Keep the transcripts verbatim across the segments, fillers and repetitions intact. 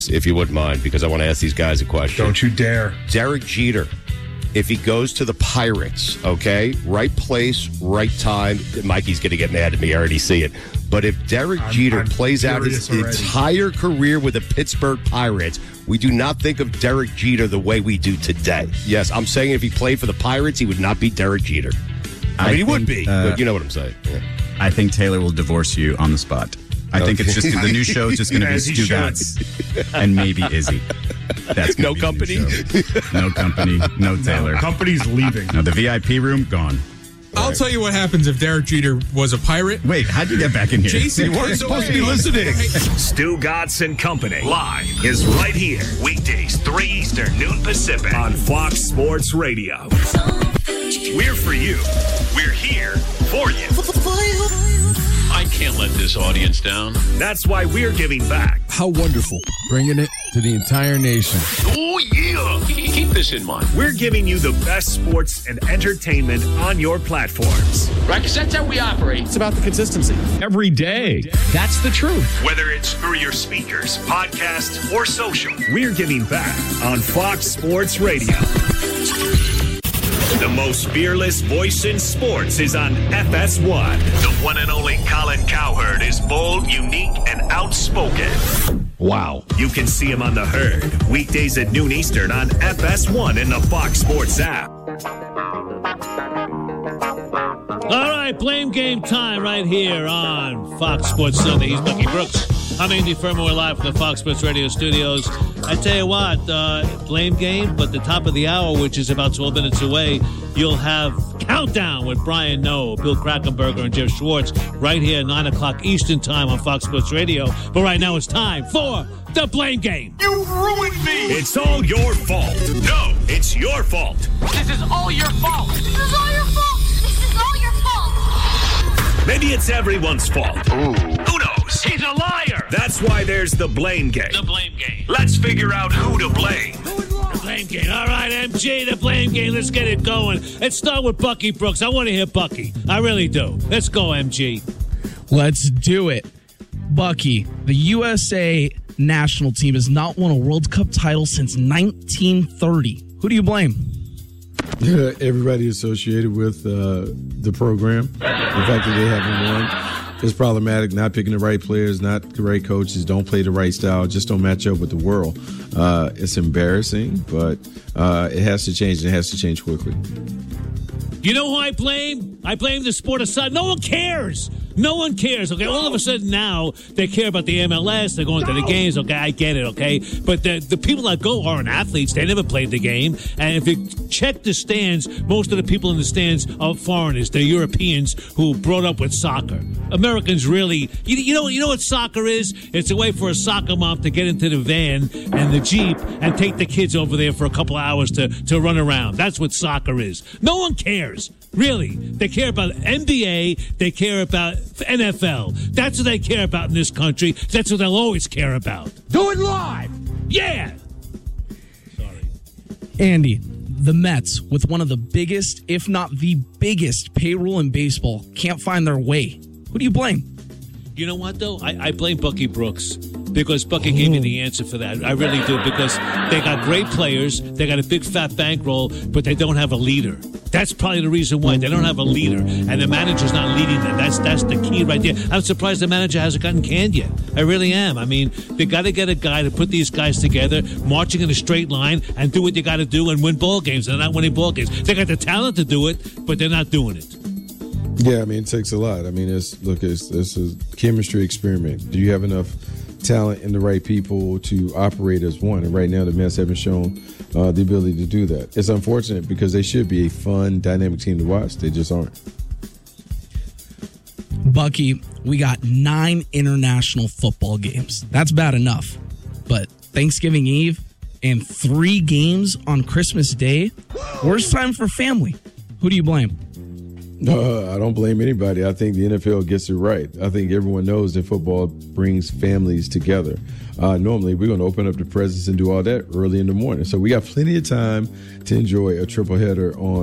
if you wouldn't mind, because I want to ask these guys a question. Don't you dare. Derek Jeter, if he goes to the Pirates, okay, right place, right time. Mikey's going to get mad at me. I already see it. But if Derek I'm, Jeter I'm plays out his already. entire career with the Pittsburgh Pirates, we do not think of Derek Jeter the way we do today. Yes, I'm saying if he played for the Pirates, he would not be Derek Jeter. I, I mean, he think, would be, uh, but you know what I'm saying. Yeah. I think Taylor will divorce you on the spot. I okay. think it's just the new show is just going to be Stu Gatz and maybe Izzy. That's no company. No company. No Taylor. No, company's leaving. No, the V I P room gone. I'll right. tell you what happens if Derek Jeter was a Pirate. Wait, how'd you get back in here? Jason, you weren't supposed to be listening. Stu Gatz and Company live is right here. Weekdays, three Eastern, noon Pacific on Fox Sports Radio. We're for you. We're here for you. I can't let this audience down. That's why we're giving back. How wonderful. Bringing it to the entire nation. Oh, yeah. Keep this in mind. We're giving you the best sports and entertainment on your platforms. Right, because that's how we operate. It's about the consistency. Every day. That's the truth. Whether it's through your speakers, podcast, or social, we're giving back on Fox Sports Radio. The most fearless voice in sports is on F S one. The one and only Colin Cowherd is bold, unique, and outspoken. Wow. You can see him on The Herd, weekdays at noon Eastern on F S one and the Fox Sports app. All right, blame game time right here on Fox Sports Sunday. He's Bucky Brooks. I'm Andy Fermo. We're live from the Fox Sports Radio studios. I tell you what, uh, blame game, but the top of the hour, which is about twelve minutes away, you'll have Countdown with Brian Noe, Bill Krackomberger, and Jeff Schwartz right here at nine o'clock Eastern time on Fox Sports Radio. But right now it's time for the blame game. You ruined me! It's all your fault. No, it's your fault. This is all your fault. This is all your fault. This is all your fault. Maybe it's everyone's fault. Ooh. Who knows? He's a liar. That's why there's the blame game. The blame game. Let's figure out who to blame. The blame game. All right, M G, the blame game. Let's get it going. Let's start with Bucky Brooks. I want to hear Bucky. I really do. Let's go, M G. Let's do it. Bucky, the U S A national team has not won a World Cup title since nineteen thirty. Who do you blame? Yeah, everybody associated with uh, the program. The fact that they haven't won is problematic. Not picking the right players, not the right coaches, don't play the right style, just don't match up with the world. Uh, it's embarrassing, but uh, it has to change, and it has to change quickly. You know who I blame? I blame the sport of soccer. No one cares. No one cares, okay? All of a sudden now they care about the M L S. They're going to the games, okay? I get it, okay? But the, the people that go aren't athletes. They never played the game. And if you check the stands, most of the people in the stands are foreigners. They're Europeans who brought up with soccer. Americans really, you, you know you know what soccer is? It's a way for a soccer mom to get into the van and the Jeep and take the kids over there for a couple of hours to, to run around. That's what soccer is. No one cares. Really. They care about N B A. They care about N F L. That's what they care about in this country. That's what they'll always care about. Do it live. Yeah. Sorry. Andy, the Mets, with one of the biggest, if not the biggest, payroll in baseball, can't find their way. Who do you blame? You know what, though? I, I blame Bucky Brooks because Bucky gave me the answer for that. I really do, because they got great players. They got a big, fat bankroll, but they don't have a leader. That's probably the reason why. They don't have a leader, and the manager's not leading them. That's that's the key right there. I'm surprised the manager hasn't gotten canned yet. I really am. I mean, they got to get a guy to put these guys together, marching in a straight line, and do what you got to do and win ball games. They're not winning ball games. They got the talent to do it, but they're not doing it. Yeah, I mean, it takes a lot. I mean, it's look, it's, it's a chemistry experiment. Do you have enough talent and the right people to operate as one? And right now, the Mets haven't shown uh, the ability to do that. It's unfortunate because they should be a fun, dynamic team to watch. They just aren't. Bucky, we got nine international football games. That's bad enough. But Thanksgiving Eve and three games on Christmas Day, worst time for family. Who do you blame? Uh, I don't blame anybody. I think the N F L gets it right. I think everyone knows that football brings families together. Uh, normally, we're going to open up the presents and do all that early in the morning. So we got plenty of time to enjoy a triple header on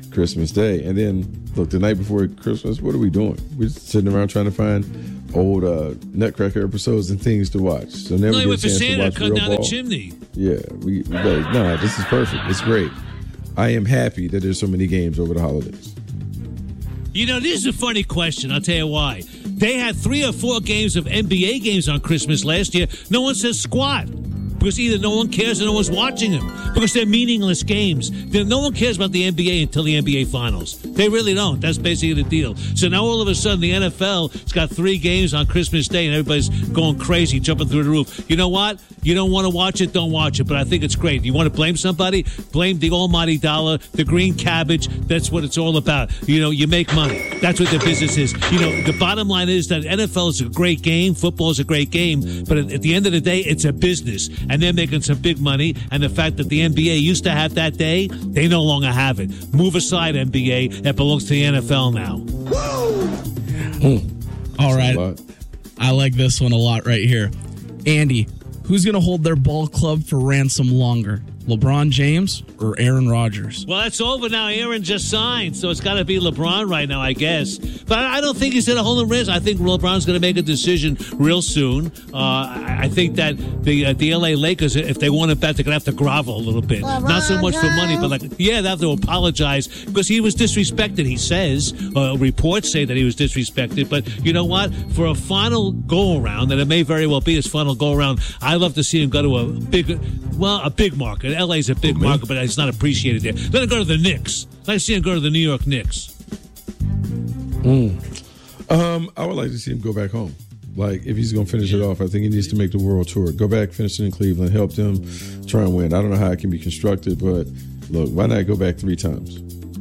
Christmas Day. And then, look, the night before Christmas, what are we doing? We're just sitting around trying to find old uh, Nutcracker episodes and things to watch. So never no, get a went for chance Santa to watch cutting real down ball. the chimney. Yeah, we, we got, no, this is perfect. It's great. I am happy that there's so many games over the holidays. You know, this is a funny question. I'll tell you why. They had three or four games of N B A games on Christmas last year. No one says squat. Because either no one cares or no one's watching them. Because they're meaningless games. No one cares about the N B A until the N B A Finals. They really don't. That's basically the deal. So now all of a sudden the N F L has got three games on Christmas Day and everybody's going crazy, jumping through the roof. You know what? You don't want to watch it, don't watch it. But I think it's great. You want to blame somebody? Blame the almighty dollar, the green cabbage. That's what it's all about. You know, you make money. That's what the business is. You know, the bottom line is that N F L is a great game. Football is a great game. But at the end of the day, it's a business. And they're making some big money. And the fact that the N B A used to have that day, they no longer have it. Move aside, N B A. It belongs to the N F L now. Mm. All right. I like this one a lot right here. Andy, who's going to hold their ball club for ransom longer? LeBron James or Aaron Rodgers? Well, that's over now. Aaron just signed, so it's got to be LeBron right now, I guess. But I don't think he's going to hold him ransom. I think LeBron's going to make a decision real soon. Uh, I think that the uh, the L A Lakers, if they want it back, they're going to have to grovel a little bit. LeBron Not so much for money, but like, yeah, they have to apologize because he was disrespected, he says. Uh, reports say that he was disrespected. But you know what? For a final go-around, and it may very well be his final go-around, I'd love to see him go to a big, well, a big market. L A's a big oh, market, but it's not appreciated there. Let him go to the Knicks. Let me see him go to the New York Knicks. Mm. Um, I would like to see him go back home. Like, if he's going to finish it off, I think he needs to make the world tour. Go back, finish it in Cleveland, help them try and win. I don't know how it can be constructed, but look, why not go back three times?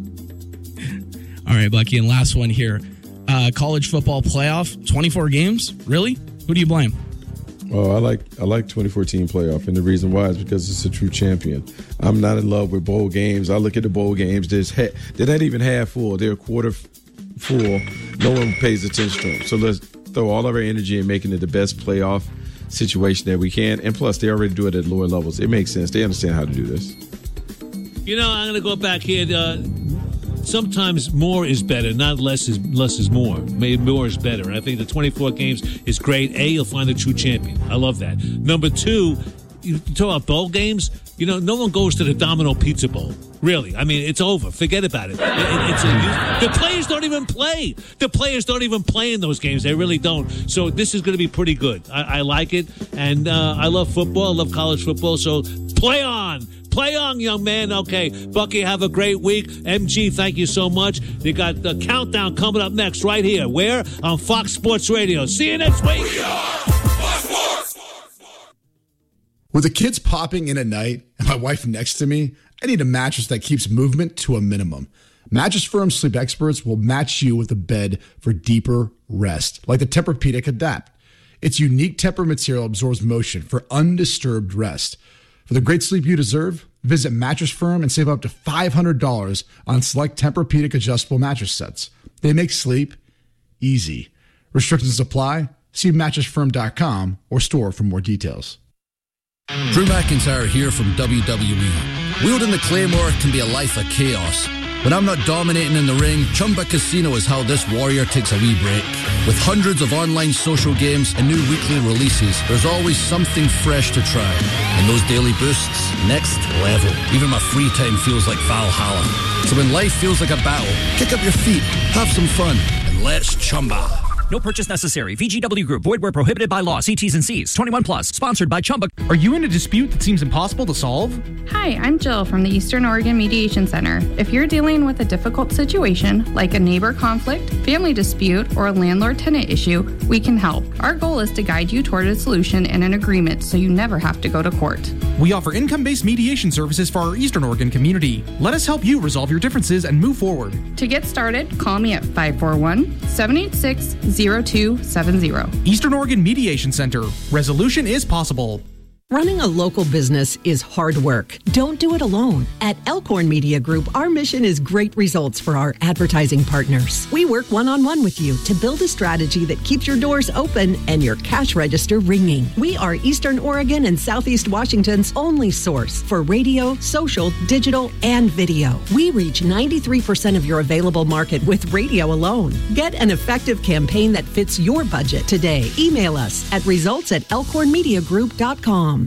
All right, Bucky, and last one here. Uh, college football playoff, twenty-four games? Really? Who do you blame? Oh, I like I like twenty fourteen playoff, and the reason why is because it's a true champion. I'm not in love with bowl games. I look at the bowl games. There's ha- they're not even half full. They're a quarter f- full. No one pays attention to them. So let's throw all of our energy in making it the best playoff situation that we can. And plus, they already do it at lower levels. It makes sense. They understand how to do this. You know, I'm going to go back here. Uh, sometimes more is better, not less is less is more. Maybe more is better. And I think the twenty-four games is great. A, you'll find a true champion. I love that. Number two, you talk about bowl games. You know, no one goes to the Domino Pizza Bowl. Really. I mean, it's over. Forget about it. it, it it's a, the players don't even play. The players don't even play in those games. They really don't. So this is going to be pretty good. I, I like it. And uh, I love football. I love college football. So play on. Play on, young man. Okay, Bucky, have a great week. M G, thank you so much. You got the countdown coming up next right here. Where? On Fox Sports Radio. See you next week. We are Fox Sports. With the kids popping in at night and my wife next to me, I need a mattress that keeps movement to a minimum. Mattress Firm Sleep Experts will match you with a bed for deeper rest, like the Tempur-Pedic Adapt. Its unique Tempur material absorbs motion for undisturbed rest. For the great sleep you deserve, visit Mattress Firm and save up to five hundred dollars on select Tempur-Pedic adjustable mattress sets. They make sleep easy. Restrictions apply. See mattress firm dot com or store for more details. Drew McIntyre here from W W E. Wielding the Claymore can be a life of chaos. When I'm not dominating in the ring, Chumba Casino is how this warrior takes a wee break. With hundreds of online social games and new weekly releases, there's always something fresh to try. And those daily boosts, next level. Even my free time feels like Valhalla. So when life feels like a battle, kick up your feet, have some fun, and let's Chumba. No purchase necessary. V G W Group. Void where prohibited by law. See T's and C's. twenty-one plus. Sponsored by Chumba. Are you in a dispute that seems impossible to solve? Hi, I'm Jill from the Eastern Oregon Mediation Center. If you're dealing with a difficult situation, like a neighbor conflict, family dispute, or a landlord-tenant issue, we can help. Our goal is to guide you toward a solution and an agreement so you never have to go to court. We offer income-based mediation services for our Eastern Oregon community. Let us help you resolve your differences and move forward. To get started, call me at five four one, seven eight six, zero two seven zero. Eastern Oregon Mediation Center. Resolution is possible. Running a local business is hard work. Don't do it alone. At Elkhorn Media Group, our mission is great results for our advertising partners. We work one-on-one with you to build a strategy that keeps your doors open and your cash register ringing. We are Eastern Oregon and Southeast Washington's only source for radio, social, digital, and video. We reach ninety-three percent of your available market with radio alone. Get an effective campaign that fits your budget today. Email us at results at elkhorn media group dot com.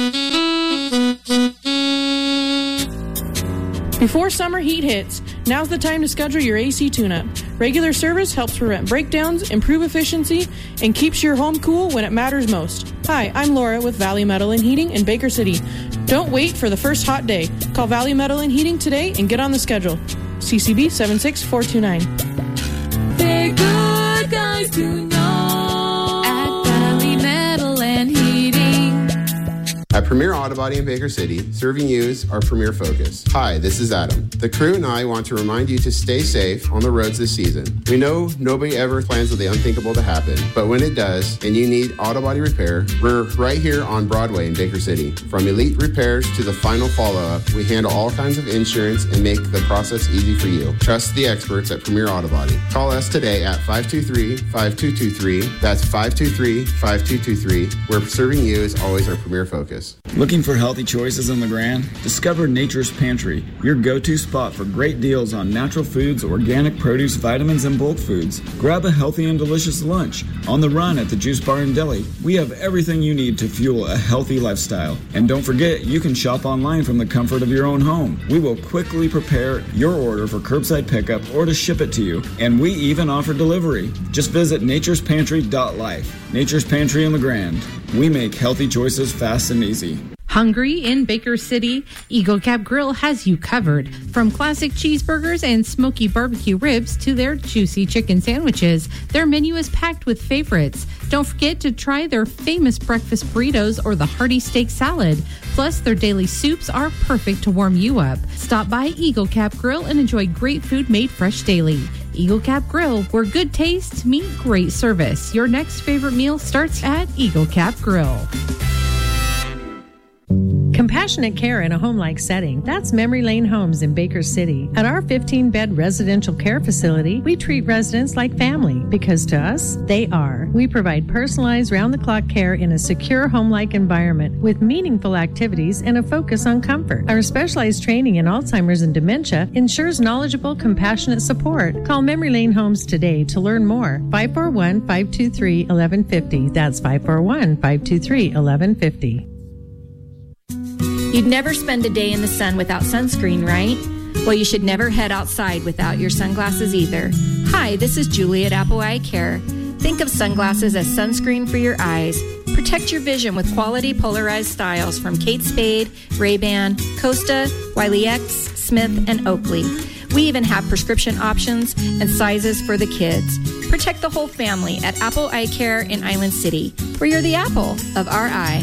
Before summer heat hits, now's the time to schedule your A C tune-up. Regular service helps prevent breakdowns, improve efficiency, and keeps your home cool when it matters most. Hi, I'm Laura with Valley Metal and Heating in Baker City. Don't wait for the first hot day. Call Valley Metal and Heating today and get on the schedule. C C B seven six four two nine. They're good guys to know at Valley Metal and Heating. At Premier Auto Body in Baker City, serving you is our premier focus. Hi, this is Adam. The crew and I want to remind you to stay safe on the roads this season. We know nobody ever plans for the unthinkable to happen, but when it does and you need auto body repair, we're right here on Broadway in Baker City. From elite repairs to the final follow-up, we handle all kinds of insurance and make the process easy for you. Trust the experts at Premier Auto Body. Call us today at five two three, five two two three. That's five two three, five two two three, where serving you is always our premier focus. Looking for healthy choices in LeGrand? Discover Nature's Pantry, your go-to spot for great deals on natural foods, organic produce, vitamins, and bulk foods. Grab a healthy and delicious lunch. On the run at the Juice Bar and Deli, we have everything you need to fuel a healthy lifestyle. And don't forget, you can shop online from the comfort of your own home. We will quickly prepare your order for curbside pickup or to ship it to you. And we even offer delivery. Just visit natures pantry dot life. Nature's Pantry in LeGrand. We make healthy choices fast and easy. Hungry in Baker City? Eagle Cap Grill has you covered. From classic cheeseburgers and smoky barbecue ribs to their juicy chicken sandwiches, their menu is packed with favorites. Don't forget to try their famous breakfast burritos or the hearty steak salad. Plus, their daily soups are perfect to warm you up. Stop by Eagle Cap Grill and enjoy great food made fresh daily. Eagle Cap Grill, where good taste meets great service. Your next favorite meal starts at Eagle Cap Grill. Compassionate care in a home-like setting. That's Memory Lane Homes in Baker City. At our fifteen-bed residential care facility, we treat residents like family because to us, they are. We provide personalized round-the-clock care in a secure home-like environment with meaningful activities and a focus on comfort. Our specialized training in Alzheimer's and dementia ensures knowledgeable, compassionate support. Call Memory Lane Homes today to learn more. five four one, five two three, one one five zero. That's five four one, five two three, one one five zero. You'd never spend a day in the sun without sunscreen, right? Well, you should never head outside without your sunglasses either. Hi, this is Julie at Apple Eye Care. Think of sunglasses as sunscreen for your eyes. Protect your vision with quality polarized styles from Kate Spade, Ray-Ban, Costa, Wiley X, Smith, and Oakley. We even have prescription options and sizes for the kids. Protect the whole family at Apple Eye Care in Island City, where you're the apple of our eye.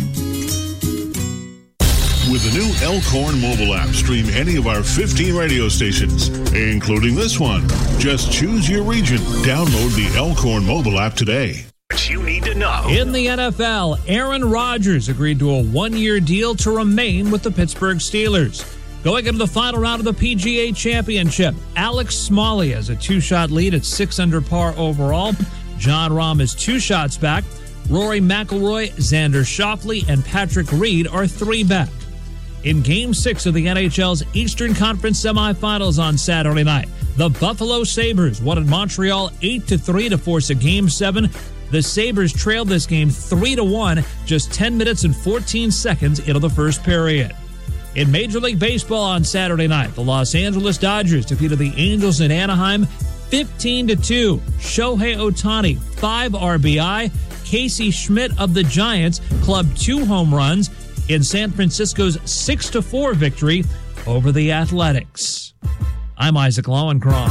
With the new Elkhorn mobile app, stream any of our fifteen radio stations, including this one. Just choose your region. Download the Elkhorn mobile app today. What you need to know. In the N F L, Aaron Rodgers agreed to a one-year deal to remain with the Pittsburgh Steelers. Going into the final round of the P G A Championship, Alex Smalley has a two-shot lead at six under par overall. John Rahm is two shots back. Rory McIlroy, Xander Schauffele, and Patrick Reed are three back. In Game six of the N H L's Eastern Conference semifinals on Saturday night, the Buffalo Sabres won at Montreal eight to three to force a Game seven. The Sabres trailed this game three to one just ten minutes and fourteen seconds into the first period. In Major League Baseball on Saturday night, the Los Angeles Dodgers defeated the Angels in Anaheim fifteen to two. Shohei Ohtani, five R B I. Casey Schmidt of the Giants clubbed two home runs in San Francisco's six to four victory over the Athletics. I'm Isaac Lowenkron.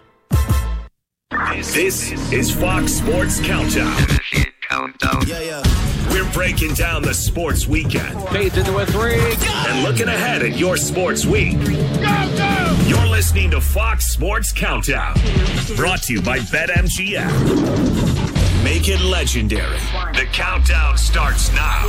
This is Fox Sports Countdown. Countdown. Yeah, yeah. We're breaking down the sports weekend. Fades into a three. And looking ahead at your sports week. Go, go! You're listening to Fox Sports Countdown. Brought to you by BetMGM. make it legendary. The countdown starts now.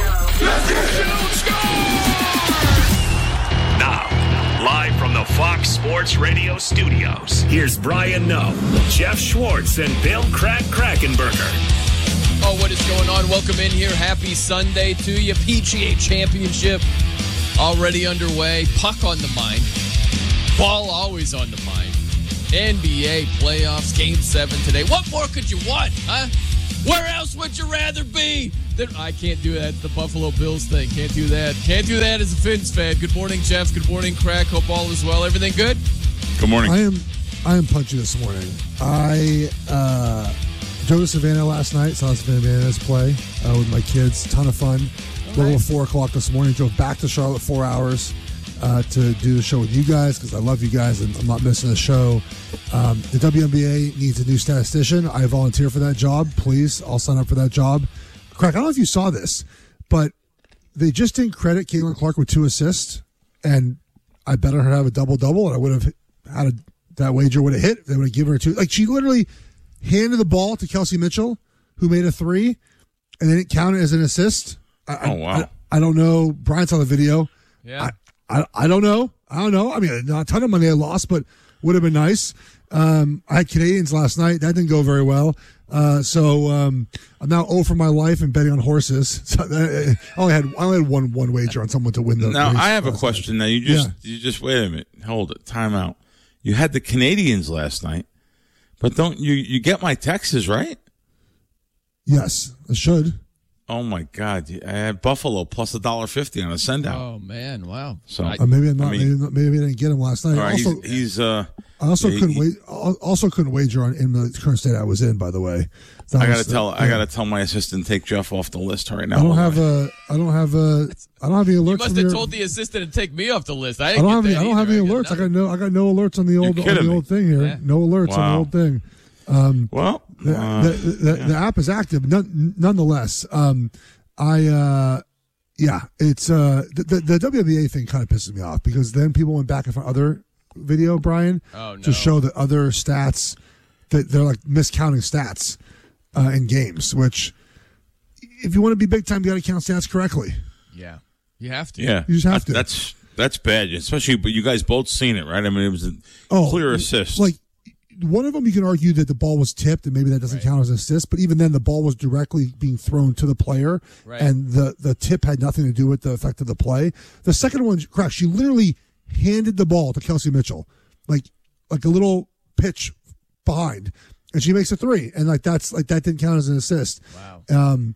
Now, live from the Fox Sports Radio studios, here's Brian Noe, Jeff Schwartz, and Bill Crack Krackenberger. Oh, what is going on? Welcome in here. Happy Sunday to you. P G A Championship already underway. Puck on the mind. Ball always on the mind. N B A playoffs, game seven today. What more could you want, huh? Where else would you rather be? Than, I can't do that. It's the Buffalo Bills thing. Can't do that. Can't do that as a Fins fan. Good morning, Jeff. Good morning, Crack. Hope all is well. Everything good? Good morning. I am I am punchy this morning. I uh, drove to Savannah last night. Saw Savannah Bananas play uh, with my kids. Ton of fun. A little at four o'clock this morning. Drove back to Charlotte four hours. Uh, to do the show with you guys because I love you guys and I'm not missing the show. Um, the W N B A needs a new statistician. I volunteer for that job. Please, I'll sign up for that job. Crack, I don't know if you saw this, but they just didn't credit Caitlin Clark with two assists, and I bet her to have a double-double, and I would have had a, that wager would have hit. They would have given her two. Like, she literally handed the ball to Kelsey Mitchell, who made a three, and they didn't count it as an assist. I, oh, wow. I, I don't know. Brian saw the video. Yeah. I, I, I don't know. I don't know. I mean, not a ton of money I lost, but would have been nice. Um, I had Canadians last night. That didn't go very well. Uh, so um, I'm now zero for my life in betting on horses. So that, I only had I only had one one wager on someone to win the. Now race I have a night. question. Now you just Yeah. you just wait a minute. Hold it. Time out. You had the Canadians last night, but don't you you get my Texas right? Yes, I should. Oh my God! I had Buffalo plus a dollar fifty on a send out. Oh man! Wow. So Uh, maybe I'm not. I mean, maybe, not- maybe I didn't get him last night. all right, also, he's, he's uh. I also yeah, couldn't he- wait. Also couldn't wager on in the current state I was in. By the way, That I gotta was- tell yeah. I gotta tell my assistant to take Jeff off the list right now. I don't have a. I don't have a. I don't have any alerts. You must from have your- told the assistant to take me off the list. I, I didn't don't get have any. that I don't have either. any alerts. I got no. I got no alerts on the old on kidding the me. old thing here. Yeah. No alerts on Wow. the old thing. Um, well, the, uh, the, the, yeah. the app is active. None, nonetheless, um, I. Uh, yeah, it's uh, the, the the W N B A thing kind of pisses me off because then people went back and found other video, Brian, Oh, no. to show that other stats that they're like miscounting stats uh, in games. Which, if you want to be big time, you got to count stats correctly. Yeah, you have to. Yeah, You just have That- to. That's that's bad, especially. But you guys both seen it, right? I mean, it was a Oh, clear assist. Like one of them, you can argue that the ball was tipped, and maybe that doesn't count as an assist. But even then, the ball was directly being thrown to the player, Right. and the the tip had nothing to do with the effect of the play. The second one, correct? She literally handed the ball to Kelsey Mitchell, like like a little pitch behind, and she makes a three, and like that's like that didn't count as an assist. Wow. Um,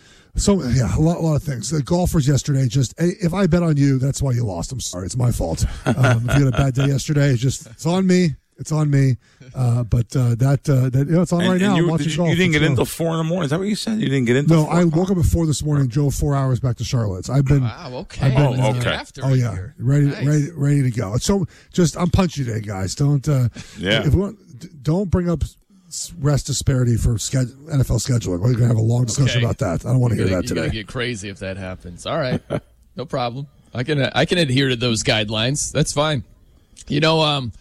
so yeah, a lot, a lot of things. The golfers yesterday, just if I bet on you, that's why you lost. I'm sorry, it's my fault. Um, if you had a bad day yesterday, it's just it's on me. It's on me. Uh, but uh, that uh, that you know, it's on And- right and now. you, I'm watching did you, golf. you didn't Let's get in go. until four in the morning. Is that what you said? You didn't get in. No, I woke up at four this morning. Drove four hours back to Charlotte. So I've been. Wow, okay. I've been, Oh, uh, okay. After Oh yeah, here. ready, Nice. ready, ready to go. So just I'm punchy today, guys. Don't. Uh, Yeah. If we want, d- don't bring up s- rest disparity for sched- N F L scheduling. We're gonna have a long discussion Okay. about that. I don't want to You're hear gonna- that You're gonna today. get crazy if that happens. All right, no problem. I can I can adhere to those guidelines. That's fine. You know, um,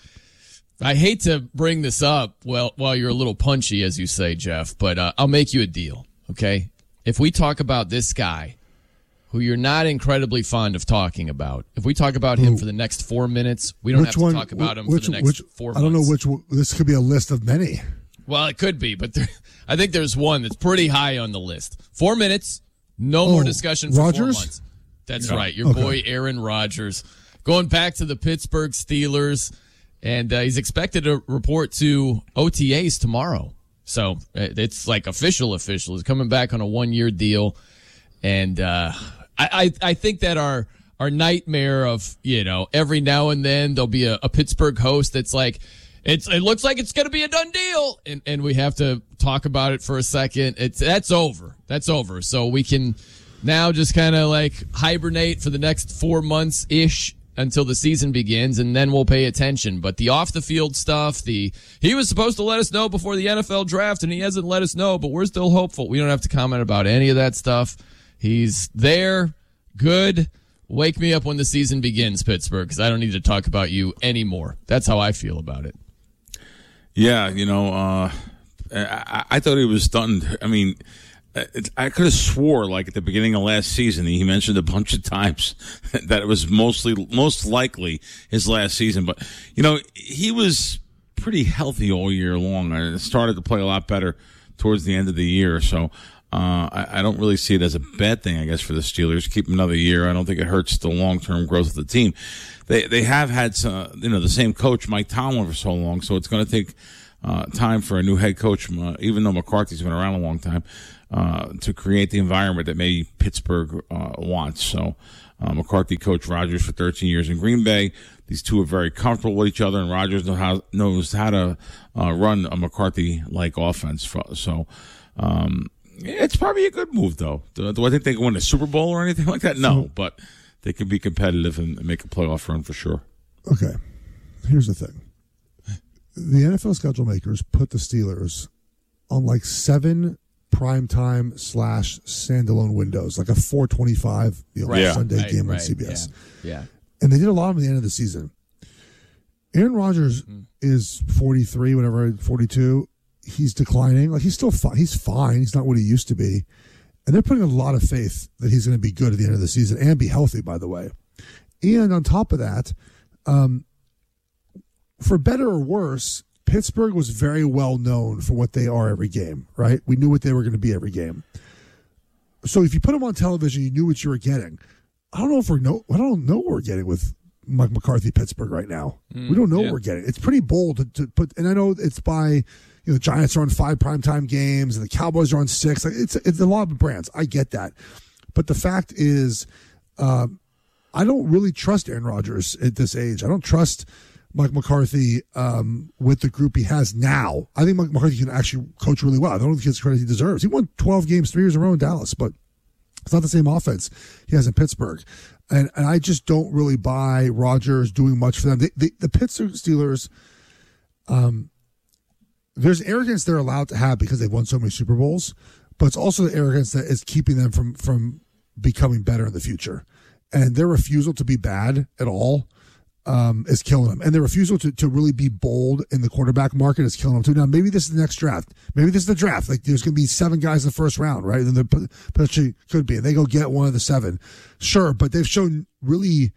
I hate to bring this up well while you're a little punchy, as you say, Jeff, but uh, I'll make you a deal, okay? If we talk about this guy, who you're not incredibly fond of talking about, if we talk about him Who? for the next four minutes, we don't Which have to one? talk about him which, for the next which, four I don't know months. which. one- This could be a list of many. Well, it could be, but there, I think there's one that's pretty high on the list. Four minutes, no more Oh, discussion for Rodgers? four months. That's Yeah. right. Your Okay. boy Aaron Rodgers going back to the Pittsburgh Steelers, and uh, he's expected to report to O T As tomorrow. So uh, it's like official. Official. He's coming back on a one-year deal, and uh, I, I I think that our our nightmare of you know every now and then there'll be a, a Pittsburgh host that's like. It's. It looks like it's going to be a done deal, and and we have to talk about it for a second. It's that's over. That's over. So we can now just kind of like hibernate for the next four months ish until the season begins, and then we'll pay attention. But the off the field stuff, the he was supposed to let us know before the N F L draft, and he hasn't let us know. But we're still hopeful. We don't have to comment about any of that stuff. He's there. Good. Wake me up when the season begins, Pittsburgh, because I don't need to talk about you anymore. That's how I feel about it. Yeah, you know, uh, I, I thought he was stunned. I mean, it, I could have swore, like at the beginning of last season, he mentioned a bunch of times that it was mostly, most likely his last season. But you know, he was pretty healthy all year long. I started to play a lot better towards the end of the year. So uh, I, I don't really see it as a bad thing, I guess, for the Steelers. Keep him another year. I don't think it hurts the long-term growth of the team. They they have had some, you know, the same coach, Mike Tomlin, for so long. So it's going to take uh, time for a new head coach, uh, even though McCarthy's been around a long time, uh, to create the environment that maybe Pittsburgh uh, wants. So uh, McCarthy coached Rodgers for thirteen years in Green Bay. These two are very comfortable with each other, and Rodgers know how, knows how to uh, run a McCarthy-like offense. So um, it's probably a good move, though. Do, do I think they can win a Super Bowl or anything like that? No, but they can be competitive and make a playoff run for sure. Okay, here's the thing. The N F L schedule makers put the Steelers on like seven primetime slash standalone windows, like a four twenty-five you know, right. Sunday right, game right, on C B S. Yeah. yeah. And they did a lot of them at the end of the season. Aaron Rodgers mm. is forty-three, whatever, forty-two. He's declining. Like, he's still fine. He's fine. He's not what he used to be. And they're putting a lot of faith that he's going to be good at the end of the season and be healthy, by the way. And on top of that, um, for better or worse, Pittsburgh was very well known for what they are every game, right? We knew what they were going to be every game. So if you put them on television, you knew what you were getting. I don't know if we're no. I don't know what we're getting with Mike McCarthy Pittsburgh right now. Mm, we don't know yeah. what we're getting. It's pretty bold to, to put, and I know it's by you know the Giants are on five primetime games and the Cowboys are on six. Like it's it's a lot of brands. I get that, but the fact is, uh, I don't really trust Aaron Rodgers at this age. I don't trust Mike McCarthy um, with the group he has now. I think Mike McCarthy can actually coach really well. I don't think he gets the credit he deserves. He won twelve games three years in a row in Dallas, but it's not the same offense he has in Pittsburgh. And and I just don't really buy Rodgers doing much for them. They, they, the Pittsburgh Steelers, um, there's arrogance they're allowed to have because they've won so many Super Bowls, but it's also the arrogance that is keeping them from, from becoming better in the future. And their refusal to be bad at all um, is killing them. And their refusal to, to really be bold in the quarterback market is killing them too. Now, maybe this is the next draft. Maybe this is the draft. Like, there's going to be seven guys in the first round, right? And there potentially could be. And they go get one of the seven. Sure, but they've shown really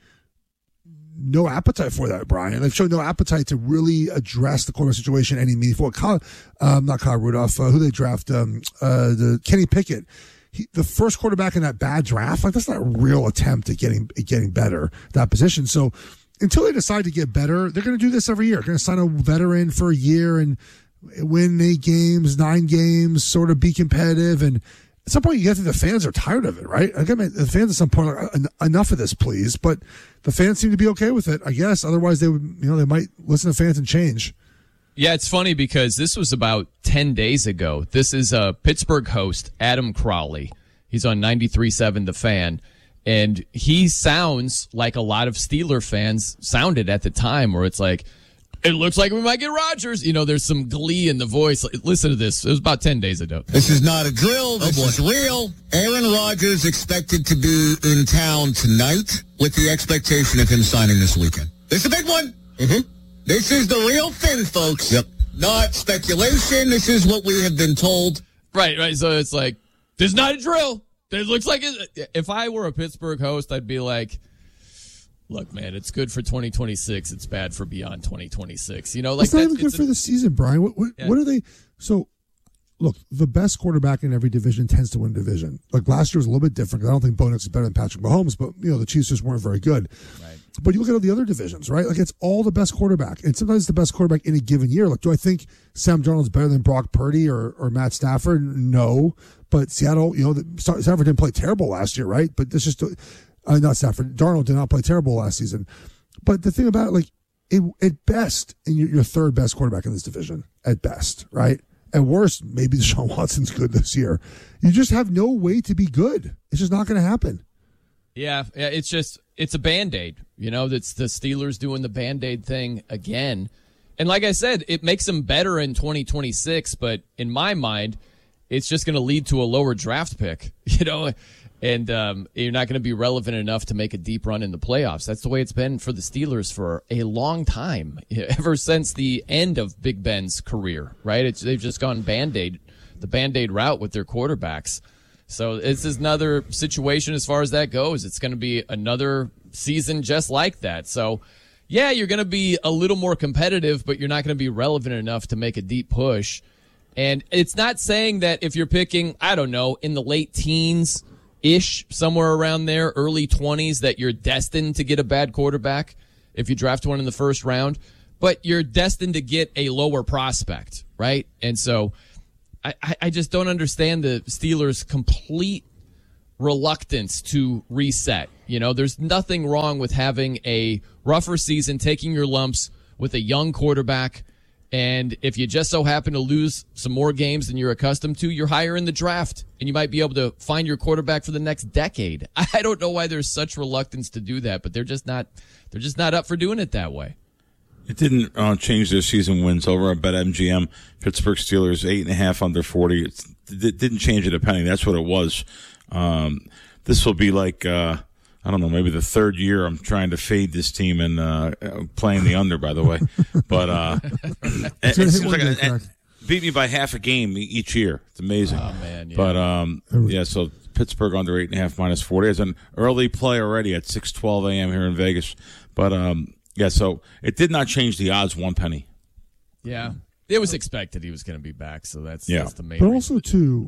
no appetite for that, Brian. They've shown no appetite to really address the quarterback situation any meaningful. Kyle, um, not Kyle Rudolph. Uh, who they draft? Um, uh, the Kenny Pickett. He, the first quarterback in that bad draft, like that's not a real attempt at getting at getting better at that position. So until they decide to get better, they're going to do this every year. They're going to sign a veteran for a year and win eight games, nine games, sort of be competitive. And at some point, you get to the fans are tired of it, right? I mean, the fans at some point are like, enough of this, please. But the fans seem to be okay with it, I guess. Otherwise, they would, you know, they might listen to fans and change. Yeah, it's funny because this was about ten days ago. This is a Pittsburgh host, Adam Crowley. He's on ninety-three point seven The Fan. And he sounds like a lot of Steeler fans sounded at the time, where it's like, it looks like we might get Rodgers. You know, there's some glee in the voice. Listen to this. It was about ten days ago. This is not a drill. This oh is real. Aaron Rodgers expected to be in town tonight with the expectation of him signing this weekend. This is a big one. Mm-hmm. This is the real thing, folks. Yep. Not speculation. This is what we have been told. Right, right. So it's like, this is not a drill. It looks like it. If I were a Pittsburgh host, I'd be like, look, man, it's good for twenty twenty-six. It's bad for beyond twenty twenty-six. You know, like it's not that, even good it's for a, the season, Brian. What, what, yeah. what are they? So, look, the best quarterback in every division tends to win division. Like last year was a little bit different. I don't think Bo Nix is better than Patrick Mahomes, but you know the Chiefs just weren't very good. Right. But you look at all the other divisions, right? Like it's all the best quarterback, and sometimes the best quarterback in a given year. Like, do I think Sam Darnold's better than Brock Purdy or, or Matt Stafford? No, but Seattle, you know, the, Stafford didn't play terrible last year, right? But this just uh, not Stafford. Darnold did not play terrible last season. But the thing about it, like, it, at best, and you're, you're third best quarterback in this division at best, right? At worst, maybe Deshaun Watson's good this year. You just have no way to be good. It's just not going to happen. Yeah, it's just, it's a Band-Aid. You know, that's the Steelers doing the Band-Aid thing again. And like I said, it makes them better in twenty twenty-six, but in my mind, it's just going to lead to a lower draft pick. You know, and um, you're not going to be relevant enough to make a deep run in the playoffs. That's the way it's been for the Steelers for a long time, ever since the end of Big Ben's career, right? It's, they've just gone Band-Aid, the Band-Aid route with their quarterbacks. So this is another situation as far as that goes. It's going to be another season just like that. So, yeah, you're going to be a little more competitive, but you're not going to be relevant enough to make a deep push. And it's not saying that if you're picking, I don't know, in the late teens-ish, somewhere around there, early twenties, that you're destined to get a bad quarterback if you draft one in the first round. But you're destined to get a lower prospect, right? And so I, I just don't understand the Steelers' complete reluctance to reset. You know, there's nothing wrong with having a rougher season, taking your lumps with a young quarterback. And if you just so happen to lose some more games than you're accustomed to, you're higher in the draft, and you might be able to find your quarterback for the next decade. I don't know why there's such reluctance to do that, but they're just not they're just not up for doing it that way. It didn't uh, change their season wins over at BetMGM. Pittsburgh Steelers eight and a half under forty. It's, it didn't change it a penny. That's what it was. Um, this will be like. Uh, I don't know, maybe the third year I'm trying to fade this team and uh, playing the under, by the way. But uh, it, it seems like a, it beat me by half a game each year. It's amazing. Oh, man. Yeah. But, um, yeah, so Pittsburgh under eight and a half minus forty. It's an early play already at six twelve a.m. here in Vegas. But, um, yeah, so it did not change the odds one penny. Yeah. It was expected he was going to be back, so that's, yeah. that's the main But reason. also, too,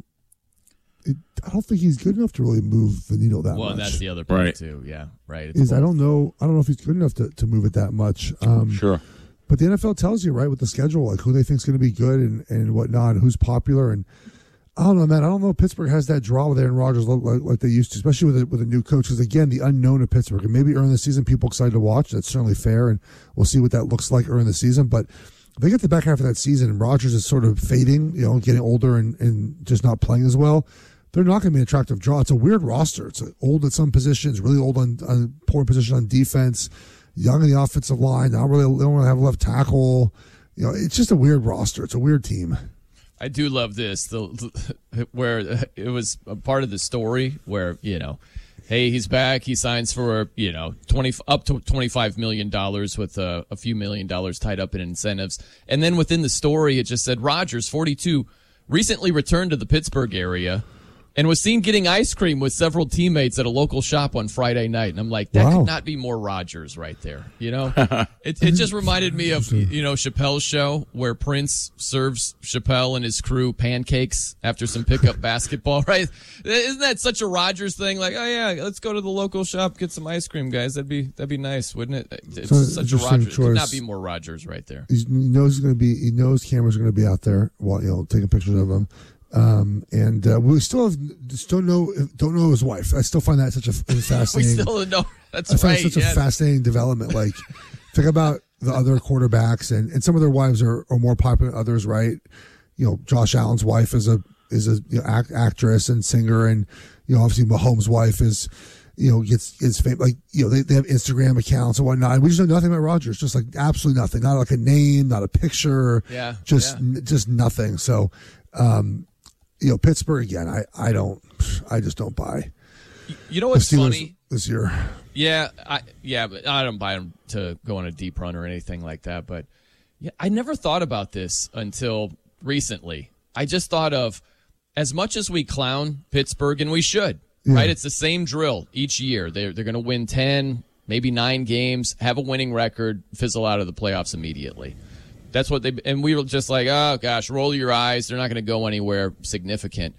It, I don't think he's good enough to really move the needle that well, much. Well, that's the other point, right. too. Yeah, right. It's Is I don't know. I don't know if he's good enough to, to move it that much. Um, sure. But the N F L tells you, right, with the schedule, like who they think is going to be good and, and whatnot, and who's popular. And I don't know, man. I don't know if Pittsburgh has that draw with Aaron Rodgers like, like they used to, especially with a, with a new coach. Because, again, the unknown of Pittsburgh. And maybe early in the season, people excited to watch. That's certainly fair. And we'll see what that looks like early in the season. But if they get the back half of that season and Rodgers is sort of fading, you know, getting older and, and just not playing as well, they're not going to be an attractive draw. It's a weird roster. It's old at some positions, really old on, on poor position on defense, young in the offensive line. Not really, they don't really have a left tackle. You know, it's just a weird roster. It's a weird team. I do love this, the, where it was a part of the story where, you know, hey, he's back. He signs for, you know, twenty up to twenty-five million dollars with a, a few million dollars tied up in incentives. And then within the story, it just said Rodgers, forty-two, recently returned to the Pittsburgh area and was seen getting ice cream with several teammates at a local shop on Friday night. And I'm like, that Wow. could not be more Rodgers right there. You know, it, it just reminded me of, you know, Chappelle's show where Prince serves Chappelle and his crew pancakes after some pickup basketball, right? Isn't that such a Rodgers thing? Like, oh yeah, let's go to the local shop, get some ice cream, guys. That'd be, that'd be nice, wouldn't it? It's So, such a interesting Rodgers. Could not choice. be more Rodgers right there. He's, he knows he's going to be. He knows cameras are going to be out there while you know taking pictures of him. Um, and uh, we still have, still know don't know his wife. I still find that such a We fascinating. still don't know. That's I find right. it such yes. a fascinating development. Like, think about the other quarterbacks, and, and some of their wives are, are more popular than others, right? You know, Josh Allen's wife is a is a you know, act, actress and singer, and you know, obviously Mahomes' wife is, you know, gets is famous. Like, you know, they, they have Instagram accounts and whatnot. And we just know nothing about Rodgers, just like absolutely nothing. Not like a name, not a picture. Yeah, just yeah. n- just nothing. So, um, you know, Pittsburgh again. I I don't. I just don't buy. You know what's the Steelers funny? This year. Yeah, I yeah, but I don't buy him to go on a deep run or anything like that. But yeah, I never thought about this until recently. I just thought of, as much as we clown Pittsburgh, and we should, Yeah. right? It's the same drill each year. They're they're going to win ten, maybe nine games, have a winning record, fizzle out of the playoffs immediately. That's what they, and we were just like, oh gosh, roll your eyes. They're not going to go anywhere significant.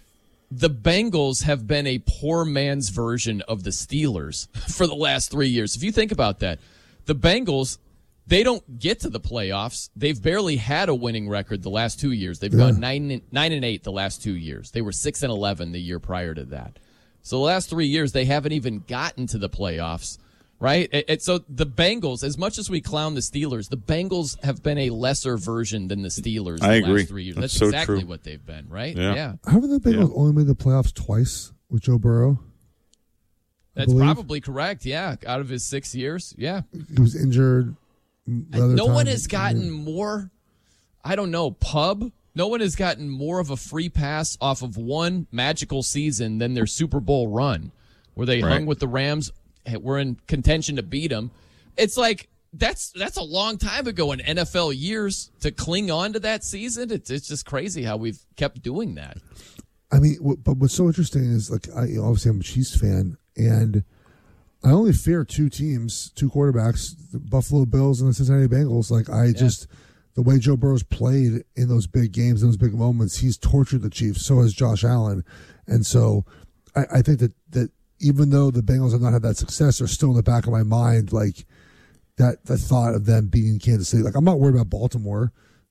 The Bengals have been a poor man's version of the Steelers for the last three years. If you think about that, the Bengals, they don't get to the playoffs. They've barely had a winning record the last two years. They've Yeah. gone nine and, nine and eight the last two years. They were six and eleven the year prior to that. So the last three years, they haven't even gotten to the playoffs, right? And, and so the Bengals, as much as we clown the Steelers, the Bengals have been a lesser version than the Steelers I the agree. last three years. That's That's, so exactly true. what they've been, right? Yeah. Haven't the Bengals only made the playoffs twice with Joe Burrow? I That's believe? probably correct. Yeah, out of his six years, yeah. He was injured. the other No one time. has gotten more, I don't know, pub no one has gotten more of a free pass off of one magical season than their Super Bowl run, where they Right. hung with the Rams, were in contention to beat them. It's like that's that's a long time ago in N F L years to cling on to that season. It's it's just crazy how we've kept doing that. I mean, what, but what's so interesting is, like, I obviously I'm a Chiefs fan, and I only fear two teams, two quarterbacks, the Buffalo Bills and the Cincinnati Bengals. Like, I yeah. just, the way Joe Burrow's played in those big games, in those big moments, he's tortured the Chiefs. So has Josh Allen. And so I, I think that, that even though the Bengals have not had that success, they're still in the back of my mind, like, that the thought of them beating Kansas City. Like, I'm not worried about Baltimore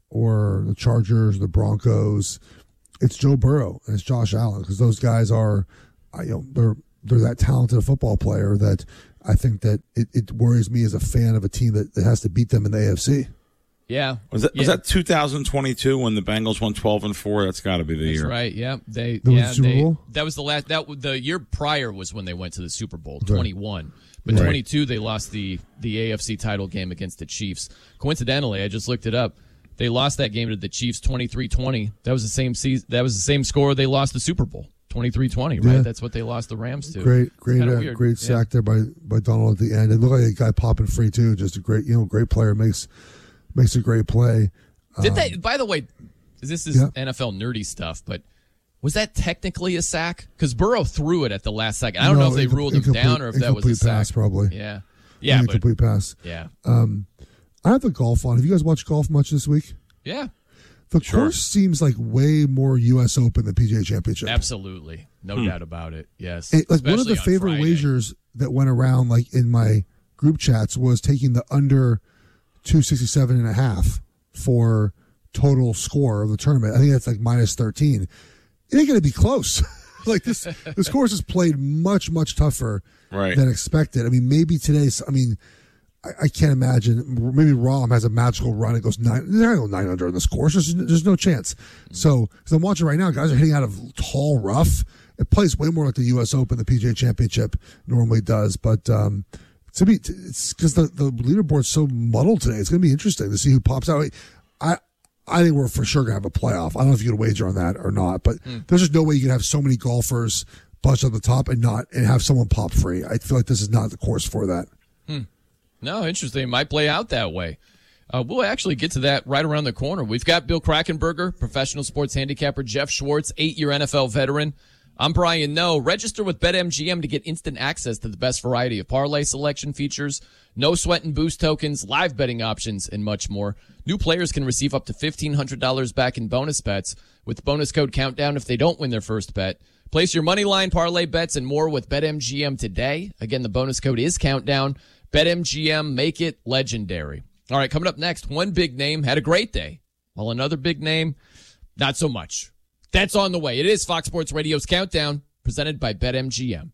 or the Chargers, the Broncos. It's Joe Burrow and it's Josh Allen, because those guys are, you know, they're they're that talented a football player that I think that it, it worries me as a fan of a team that, that has to beat them in the A F C. Yeah, was that yeah. was that two thousand twenty-two when the Bengals won twelve and four? That's got to be the That's year. Right? Yeah, they that yeah was the Super they, Bowl? that was the last that the year prior was when they went to the Super Bowl, Right. twenty-one. But Right. twenty-two they lost the the A F C title game against the Chiefs. Coincidentally, I just looked it up. They lost that game to the Chiefs twenty-three twenty. That was the same season. That was the same score they lost the Super Bowl, twenty-three twenty, right? Yeah. That's what they lost the Rams to. Great, great, Kinda uh, weird. great Yeah. sack there by, by Donald at the end. It looked like a guy popping free too. Just a great, you know, great player, makes makes a great play. Did Um, they? By the way, this is yeah. N F L nerdy stuff, but was that technically a sack? Because Burrow threw it at the last second. I don't No, know if they incom- ruled him incomplete- down or if that was a incomplete sack. pass, probably. Yeah, yeah, but incomplete pass. yeah, Um, I have the golf on. Have you guys watched golf much this week? yeah, The Sure. course seems like way more U S Open than P G A Championship. absolutely, no Hmm. doubt about it. Yes, It- like one of Especially the on favorite Friday. wagers that went around, like in my group chats, was taking the under two sixty-seven and a half for total score of the tournament. I think that's like minus thirteen. It ain't going to be close. Like this, this course is played much, much tougher Right. than expected. I mean, maybe today's, I mean, I, I can't imagine. Maybe Rahm has a magical run. It goes nine. They're not going nine under on this course. There's, there's no chance. So, because I'm watching right now, guys are hitting out of tall rough. It plays way more like the U S Open, the P G A Championship normally does. But um, to be, it's because the, the leaderboard's so muddled today. It's going to be interesting to see who pops out. I I think we're for sure going to have a playoff. I don't know if you can wager on that or not, but Mm. there's just no way you can have so many golfers bunch at the top and not and have someone pop free. I feel like this is not the course for that. Hmm. No, interesting. It might play out that way. Uh, we'll actually get to that right around the corner. We've got Bill Krackenberger, professional sports handicapper, Jeff Schwartz, eight-year N F L veteran. I'm Brian Noe. Register with BetMGM to get instant access to the best variety of parlay selection features, no sweat and boost tokens, live betting options, and much more. New players can receive up to fifteen hundred dollars back in bonus bets with bonus code COUNTDOWN if they don't win their first bet. Place your money line, parlay bets, and more with BetMGM today. Again, the bonus code is COUNTDOWN. BetMGM, make it legendary. All right, coming up next, one big name had a great day, while another big name, not so much. That's on the way. It is Fox Sports Radio's Countdown, presented by BetMGM.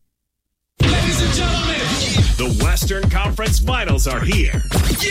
Ladies and gentlemen, the Western Conference Finals are here.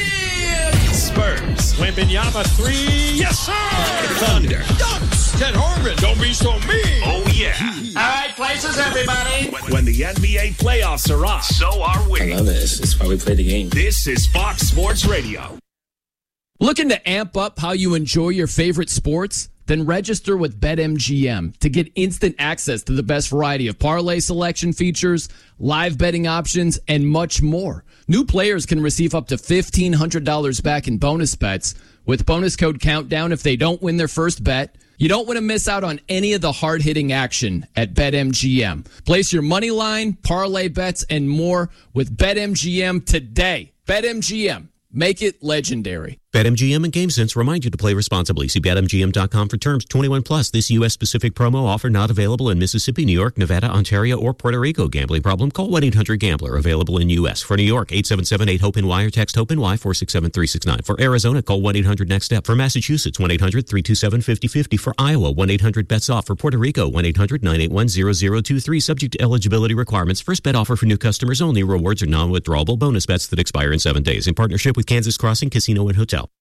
Yeah! Spurs. Wembanyama three. Yes, sir! Thunder. Dunks. Ted Harmon. Don't be so mean. Oh, yeah. All right, places, everybody. When the N B A playoffs are on, so are we. I love it. It's why we play the game. This is Fox Sports Radio. Looking to amp up how you enjoy your favorite sports? Then register with BetMGM to get instant access to the best variety of parlay selection features, live betting options, and much more. New players can receive up to fifteen hundred dollars back in bonus bets with bonus code COUNTDOWN if they don't win their first bet. You don't want to miss out on any of the hard-hitting action at BetMGM. Place your money line, parlay bets, and more with BetMGM today. BetMGM. Make it legendary. BetMGM and GameSense remind you to play responsibly. See Bet M G M dot com for terms. twenty-one plus. This U S-specific promo offer not available in Mississippi, New York, Nevada, Ontario, or Puerto Rico. Gambling problem? Call one eight hundred gambler. Available in U S. For New York, eight seven seven eight HOPE-N-Y or text HOPE-N-Y four six seven three six nine. For Arizona, call one eight hundred next step. For Massachusetts, one eight hundred three two seven five zero five zero. For Iowa, one eight hundred bets off. For Puerto Rico, one eight hundred nine eight one zero zero two three. Subject to eligibility requirements. First bet offer for new customers only. Rewards are non-withdrawable bonus bets that expire in seven days. In partnership with Kansas Crossing Casino and Hotel.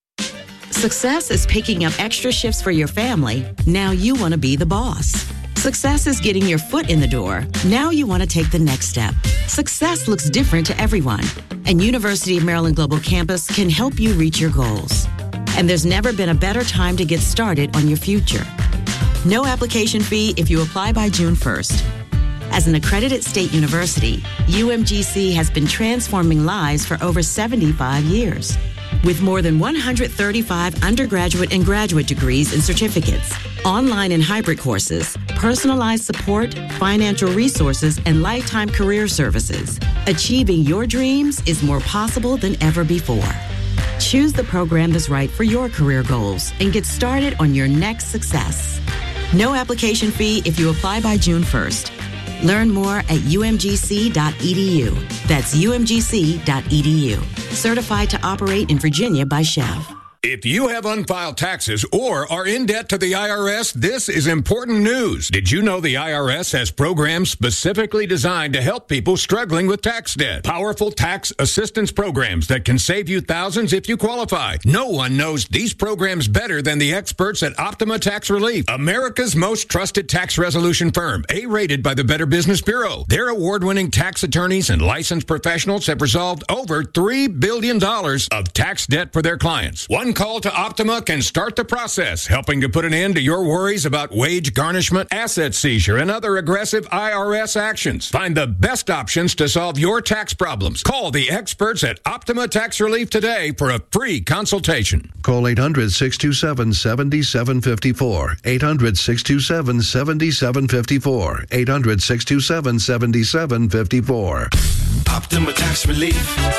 Success is picking up extra shifts for your family. Now you want to be the boss. Success is getting your foot in the door. Now you want to take the next step. Success looks different to everyone, and University of Maryland Global Campus can help you reach your goals. And there's never been a better time to get started on your future. No application fee if you apply by June first. As an accredited state university, U M G C has been transforming lives for over seventy-five years. With more than one hundred thirty-five undergraduate and graduate degrees and certificates, online and hybrid courses, personalized support, financial resources, and lifetime career services, achieving your dreams is more possible than ever before. Choose the program that's right for your career goals and get started on your next success. No application fee if you apply by June first. Learn more at U M G C dot E D U. That's U M G C dot E D U. Certified to operate in Virginia by Chev. If you have unfiled taxes or are in debt to the I R S, this is important news. Did you know the I R S has programs specifically designed to help people struggling with tax debt? Powerful tax assistance programs that can save you thousands if you qualify. No one knows these programs better than the experts at Optima Tax Relief, America's most trusted tax resolution firm, A-rated by the Better Business Bureau. Their award-winning tax attorneys and licensed professionals have resolved over three billion dollars of tax debt for their clients. One call to Optima can start the process, helping to put an end to your worries about wage garnishment, asset seizure, and other aggressive I R S actions. Find the best options to solve your tax problems. Call the experts at Optima Tax Relief today for a free consultation. Call eight hundred, six two seven, seven seven five four. eight hundred, six two seven, seven seven five four. eight hundred, six two seven, seven seven five four. Optima Tax Relief.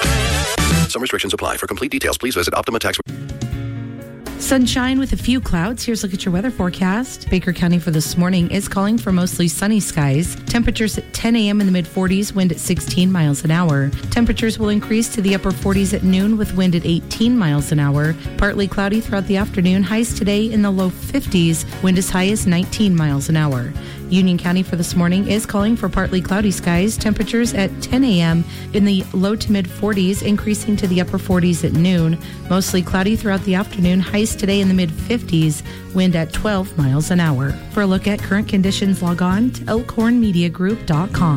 Some restrictions apply. For complete details, please visit Optima Tax Relief. Sunshine with a few clouds. Here's a look at your weather forecast. Baker County for this morning is calling for mostly sunny skies. Temperatures at ten a.m. in the mid forties, wind at sixteen miles an hour. Temperatures will increase to the upper forties at noon with wind at eighteen miles an hour. Partly cloudy throughout the afternoon. Highs today in the low fifties, wind as high as nineteen miles an hour. Union County for this morning is calling for partly cloudy skies. Temperatures at ten a.m. in the low to mid forties, increasing to the upper forties at noon. Mostly cloudy throughout the afternoon. Highs today in the mid fifties, wind at twelve miles an hour. For a look at current conditions, log on to elkhorn media group dot com.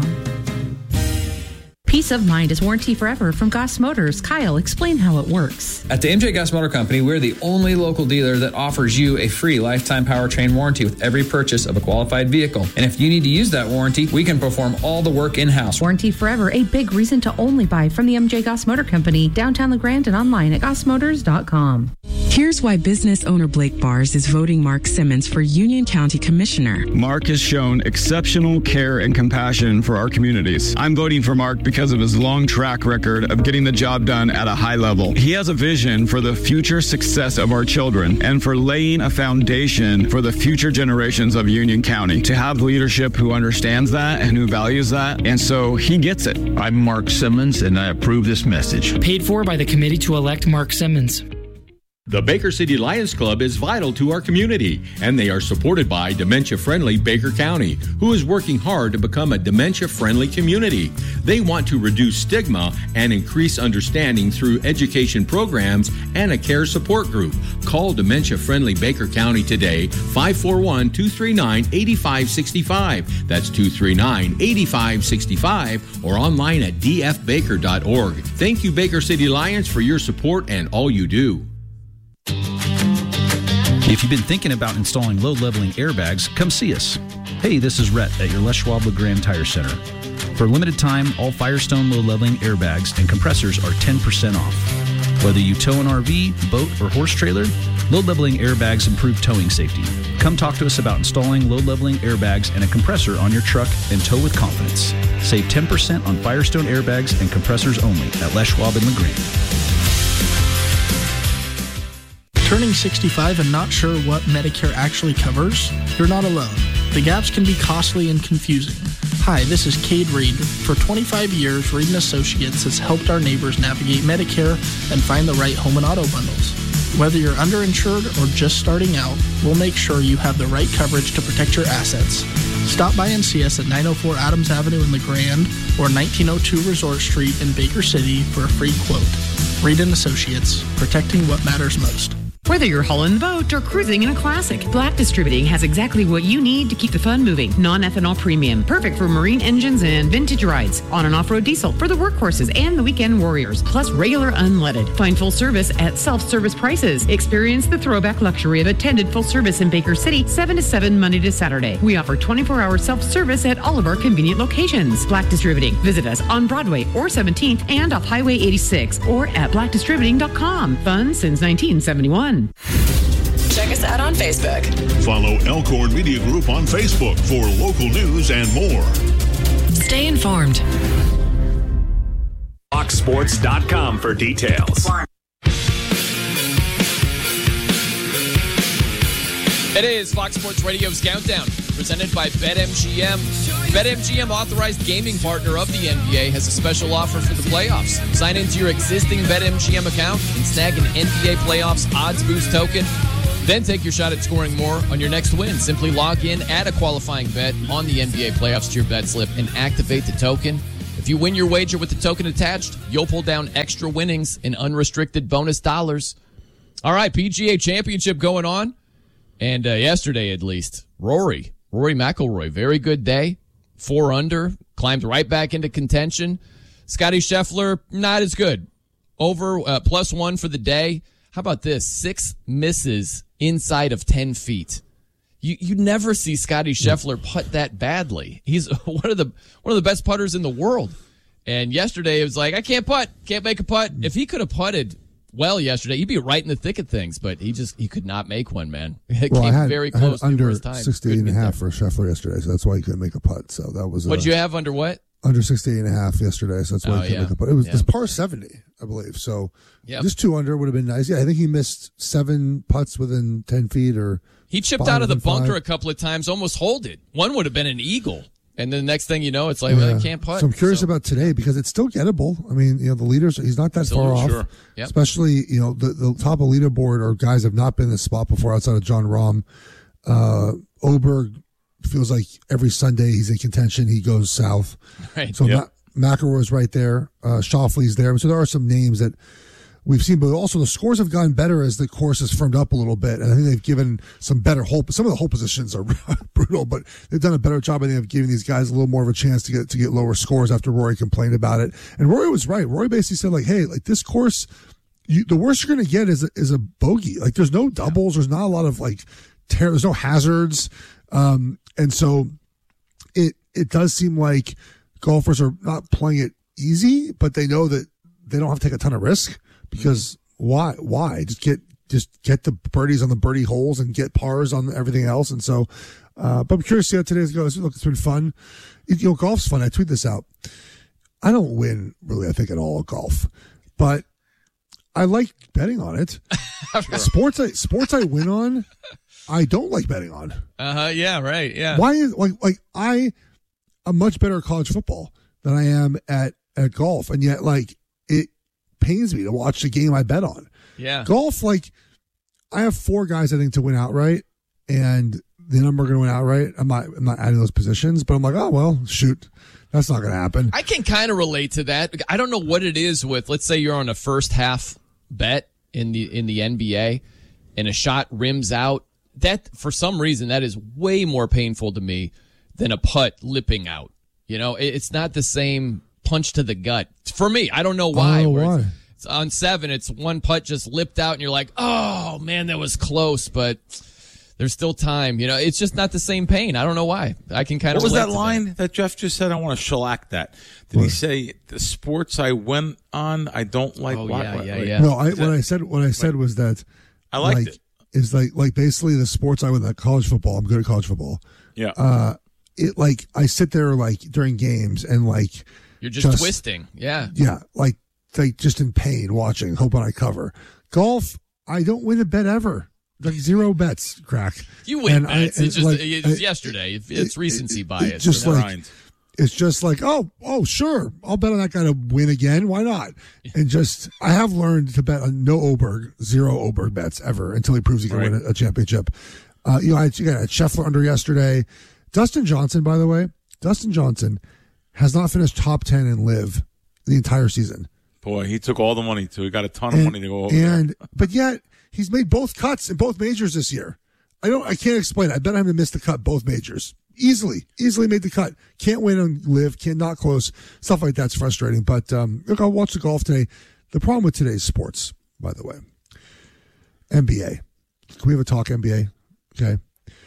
Peace of mind is warranty forever from Goss Motors. Kyle, explain how it works. At the M J Goss Motor Company, we're the only local dealer that offers you a free lifetime powertrain warranty with every purchase of a qualified vehicle. And if you need to use that warranty, we can perform all the work in-house. Warranty forever, a big reason to only buy from the M J Goss Motor Company, downtown LeGrand and online at goss motors dot com. Here's why business owner Blake Bars is voting Mark Simmons for Union County Commissioner. Mark has shown exceptional care and compassion for our communities. I'm voting for Mark because of his long track record of getting the job done at a high level. He has a vision for the future success of our children and for laying a foundation for the future generations of Union County. To have leadership who understands that and who values that, and so he gets it. I'm Mark Simmons, and I approve this message. Paid for by the committee to elect Mark Simmons. The Baker City Lions Club is vital to our community, and they are supported by dementia-friendly Baker County, who is working hard to become a dementia-friendly community. They want to reduce stigma and increase understanding through education programs and a care support group. Call dementia-friendly Baker County today, five four one, two three nine, eight five six five. That's two three nine, eight five six five, or online at d f baker dot org. Thank you, Baker City Lions, for your support and all you do. If you've been thinking about installing load-leveling airbags, come see us. Hey, this is Rhett at your Les Schwab LeGrand Tire Center. For a limited time, all Firestone load-leveling airbags and compressors are ten percent off. Whether you tow an R V, boat, or horse trailer, load-leveling airbags improve towing safety. Come talk to us about installing load-leveling airbags and a compressor on your truck and tow with confidence. Save ten percent on Firestone airbags and compressors only at Les Schwab and LeGrand. Turning sixty-five and not sure what Medicare actually covers? You're not alone. The gaps can be costly and confusing. Hi, this is Cade Reed. For twenty-five years, Reed and Associates has helped our neighbors navigate Medicare and find the right home and auto bundles. Whether you're underinsured or just starting out, we'll make sure you have the right coverage to protect your assets. Stop by and see us at nine oh four Adams Avenue in LeGrand or nineteen oh two Resort Street in Baker City for a free quote. Reed and Associates, protecting what matters most. Whether you're hauling the boat or cruising in a classic, Black Distributing has exactly what you need to keep the fun moving. Non-ethanol premium, perfect for marine engines and vintage rides. On and off-road diesel for the workhorses and the weekend warriors, plus regular unleaded. Find full service at self-service prices. Experience the throwback luxury of attended full service in Baker City, seven to seven Monday to Saturday. We offer twenty-four hour self-service at all of our convenient locations. Black Distributing. Visit us on Broadway or seventeenth and off Highway eighty-six or at black distributing dot com. Fun since nineteen seventy-one. Check us out on Facebook. Follow Elkhorn Media Group on Facebook for local news and more. Stay informed. fox sports dot com for details. It is Fox Sports Radio's Countdown, presented by BetMGM. BetMGM, authorized gaming partner of the N B A, has a special offer for the playoffs. Sign into your existing BetMGM account and snag an N B A Playoffs Odds Boost token. Then take your shot at scoring more on your next win. Simply log in, add a qualifying bet on the N B A Playoffs to your bet slip, and activate the token. If you win your wager with the token attached, you'll pull down extra winnings and unrestricted bonus dollars. All right, P G A Championship going on. And uh, yesterday, at least, Rory, Rory McIlroy, very good day. Four under, climbed right back into contention. Scottie Scheffler, not as good. Over uh, plus one for the day. How about this? Six misses inside of ten feet. You you never see Scottie Scheffler putt that badly. He's one of the one of the best putters in the world. And yesterday it was like, I can't putt, can't make a putt. If he could have putted well yesterday, he'd be right in the thick of things, but he just he could not make one, man. It well, came I had, very close I had under times. sixty-eight and a half for Scheffler yesterday, so that's why he couldn't make a putt. So that was. What'd uh, you have under what? Under sixty-eight and a half yesterday, so that's why Oh, he couldn't yeah. make a putt. It was, Yeah. it was par seventy, I believe. So Yep. just two under would have been nice. Yeah, I think he missed seven putts within ten feet, or He chipped five out of the within bunker five. a couple of times, almost hold it. One would have been an eagle. And then the next thing you know, it's like, well, I can't putt. So I'm curious about today because it's still gettable. I mean, you know, the leaders, he's not that far off. Sure. Yep. Especially, you know, the, the top of leaderboard are guys have not been in this spot before outside of John Rahm. Uh, Oberg feels like every Sunday he's in contention. He goes south. Right. So Yep. Ma- McElroy's right there. Uh, Schauffele's there. So there are some names that we've seen, but also the scores have gotten better as the course has firmed up a little bit. And I think they've given some better hole. Some of the hole positions are brutal, but they've done a better job, I think, of giving these guys a little more of a chance to get to get lower scores after Rory complained about it. And Rory was right. Rory basically said, like, hey, like this course, you, the worst you're going to get is a, is a bogey. Like there's no doubles. There's not a lot of like tear. There's no hazards. Um, and so it, it does seem like golfers are not playing it easy, but they know that they don't have to take a ton of risk. Because why? Why just get just get the birdies on the birdie holes and get pars on everything else? And so, uh, but I'm curious to see how today's goes. Look, it's been fun. It, you know, golf's fun. I tweet this out. I don't win really, I think, at all at golf, but I like betting on it. Sports, I, sports I win on, I don't like betting on. Uh huh. Yeah. Right. Yeah. Why is like like I, I'm much better at college football than I am at at golf, and yet like it pains me to watch the game I bet on. Yeah. Golf, like, I have four guys, I think, to win outright, and the number going to win outright. I'm not, I'm not adding those positions, but I'm like, oh, well, shoot. That's not going to happen. I can kind of relate to that. I don't know what it is with, let's say you're on a first half bet in the, in the N B A and a shot rims out. That, for some reason, that is way more painful to me than a putt lipping out. You know, it, it's not the same punch to the gut for me. I don't know why. I don't know Where why. It's, it's on seven, it's one putt just lipped out, and you're like, "Oh man, that was close," but there's still time. You know, it's just not the same pain. I don't know why. I can kind of. What was relate that to line that. that Jeff just said? I want to shellac that. Did he say the sports I went on? I don't like. Oh, what, yeah, what, yeah, what? yeah. No, I, what I said, what I said was that I liked like, it. Is like, like basically the sports I win, like college football. I'm good at college football. Yeah. Uh, it like I sit there like during games and like You're just, twisting. Yeah. Yeah, like like just in pain watching, hoping I cover. Golf, I don't win a bet ever. Like zero bets, crack. You win And I- bets. and it's just like, it's I- yesterday. It's recency it- bias. it just Never like mind. it's just like oh oh sure, I'll bet on that guy to win again. Why not? And just I have learned to bet on no Oberg, zero Oberg bets ever until he proves he can Right. win a, a championship. Uh, you know, I you got a Scheffler under yesterday. Dustin Johnson, by the way, Dustin Johnson has not finished top ten in Live the entire season. Boy, he took all the money too. He got a ton of And, money to go over and there. but yet he's made both cuts in both majors this year. I don't. I can't explain it. I bet I'm going to miss the cut both majors. Easily, easily made the cut. Can't win on live. Can't not close. Stuff like that's frustrating. But um, look, I'll watch the golf today. The problem with today's sports, by the way, N B A. Can we have a talk N B A? Okay.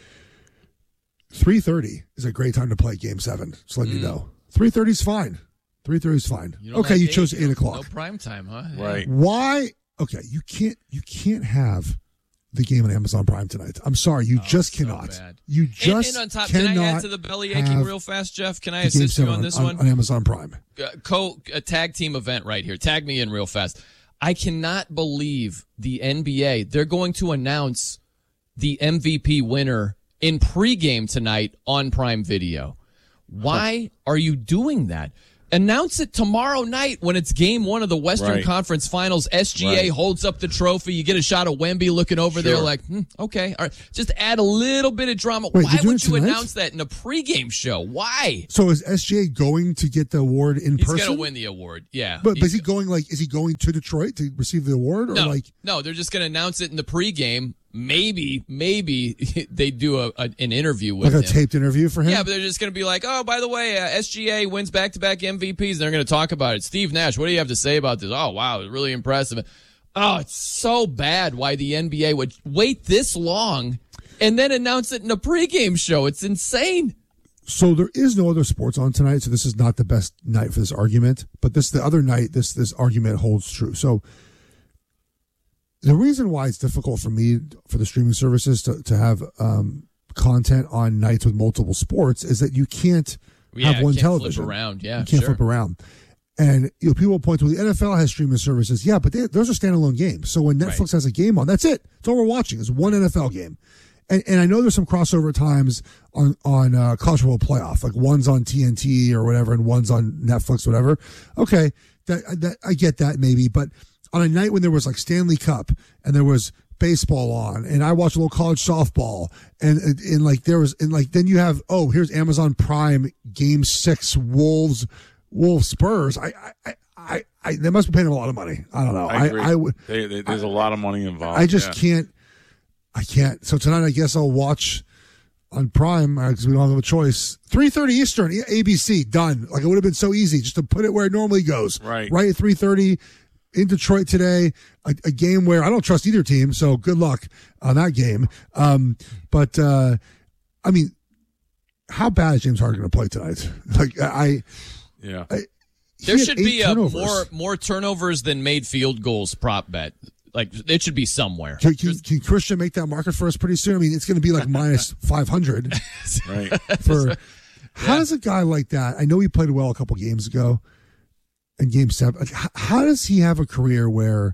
three thirty is a great time to play Game Seven. Just let mm. you know. three thirty is fine. three thirty is fine. You okay, you chose eight o'clock. No prime time, huh? Right. Why? Okay, you can't. You can't have the game on Amazon Prime tonight. I'm sorry, you oh, just so cannot. Bad. You just and, and on top, cannot. Can I add to the belly aching real fast, Jeff? Can I assist you on this on, one? On Amazon Prime. Uh, co a tag team event right here. Tag me in real fast. I cannot believe the N B A. They're going to announce the M V P winner in pregame tonight on Prime Video. Why are you doing that? Announce it tomorrow night when it's game one of the Western right. Conference Finals. S G A right. holds up the trophy. You get a shot of Wemby looking over sure. there like, hmm, okay. All right. Just add a little bit of drama. Wait, Why would you tonight? announce that in a pregame show? Why? So is S G A going to get the award in He's person? He's going to win the award. Yeah. But, but is he going like, is he going to Detroit to receive the award? Or no, like, no, they're just going to announce it in the pregame. Maybe, maybe they do a, a an interview with like a him. taped interview for him. Yeah, but they're just going to be like, oh, by the way, uh, S G A wins back-to-back M V Ps. And they're going to talk about it. Steve Nash, what do you have to say about this? Oh, wow, it's really impressive. Oh, it's so bad why the N B A would wait this long and then announce it in a pregame show. It's insane. So there is no other sports on tonight, so this is not the best night for this argument. But this the other night, this this argument holds true. So the reason why it's difficult for me, for the streaming services to, to have um, content on nights with multiple sports is that you can't yeah, have one can't television. Flip around. Yeah, you can't sure. flip around. And you know, people point to the N F L has streaming services. Yeah, but they, those are standalone games. So when Netflix right. has a game on, that's it. That's all we're watching is one N F L game. And and I know there's some crossover times on on uh, College Football Playoff, like one's on T N T or whatever, and one's on Netflix, whatever. Okay, that that I get that maybe, but on a night when there was like Stanley Cup and there was baseball on, and I watched a little college softball, and and, and like there was, and like then you have oh here's Amazon Prime Game Six Wolves Wolves Spurs. I I I, I they must be paying them a lot of money. I don't know. I agree. I, I would. They, they, there's I, a lot of money involved. I just yeah. can't. I can't. So tonight I guess I'll watch on Prime because uh, we don't have a choice. three thirty Eastern, A B C, done. Like it would have been so easy just to put it where it normally goes. Right. Right at three thirty. In Detroit today, a, a game where I don't trust either team, so good luck on that game. Um, but uh, I mean, how bad is James Harden going to play tonight? Like I, yeah, I, there should be a turnovers. more more turnovers than made field goals prop bet. Like it should be somewhere. Can, can, can Christian make that market for us pretty soon? I mean, it's going to be like minus five hundred. Right. For yeah. how does a guy like that? I know he played well a couple games ago. In game seven, like, how does he have a career where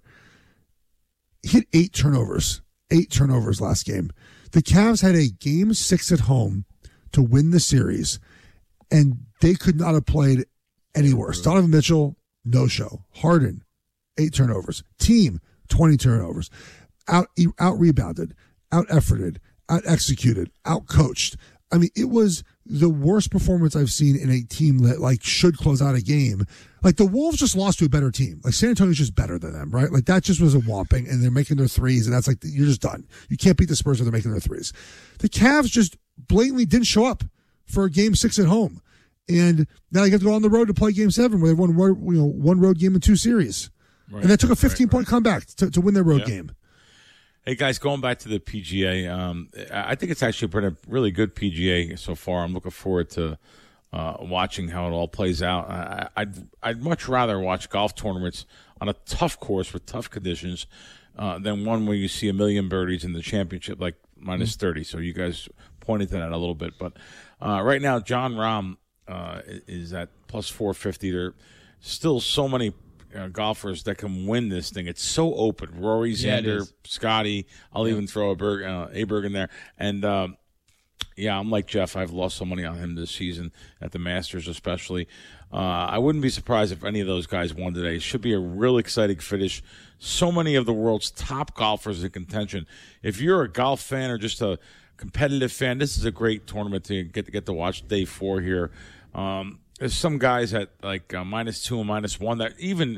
he hit eight turnovers, eight turnovers last game? The Cavs had a game six at home to win the series, and they could not have played any worse. Donovan Mitchell, no show. Harden, eight turnovers. Team, twenty turnovers. Out, out rebounded, out efforted, out executed, out coached. I mean, it was the worst performance I've seen in a team that like should close out a game. Like the Wolves just lost to a better team. Like San Antonio's just better than them, right? Like that just was a whomping, and they're making their threes, and that's like you're just done. You can't beat the Spurs if they're making their threes. The Cavs just blatantly didn't show up for game six at home, and now you have to go on the road to play game seven, where they won you know one road game in two series, right. And that took a fifteen right, point right. comeback to, to win their road yeah. game. Hey, guys, going back to the P G A, um, I think it's actually been a really good P G A so far. I'm looking forward to uh, watching how it all plays out. I, I'd I'd much rather watch golf tournaments on a tough course with tough conditions uh, than one where you see a million birdies in the championship, like minus thirty. So you guys pointed to that a little bit. But uh, right now, Jon Rahm uh, is at plus four fifty. There are still so many Uh, golfers that can win this thing. It's so open. Rory, Xander, yeah, Scotty. I'll yeah. even throw a Berg, uh, Aberg in there. And um, yeah, I'm like Jeff. I've lost some money on him this season at the Masters, especially. Uh, I wouldn't be surprised if any of those guys won today. It should be a real exciting finish. So many of the world's top golfers in contention. If you're a golf fan or just a competitive fan, this is a great tournament to get to get to watch day four here. Um, There's some guys at like uh, minus two and minus one that even,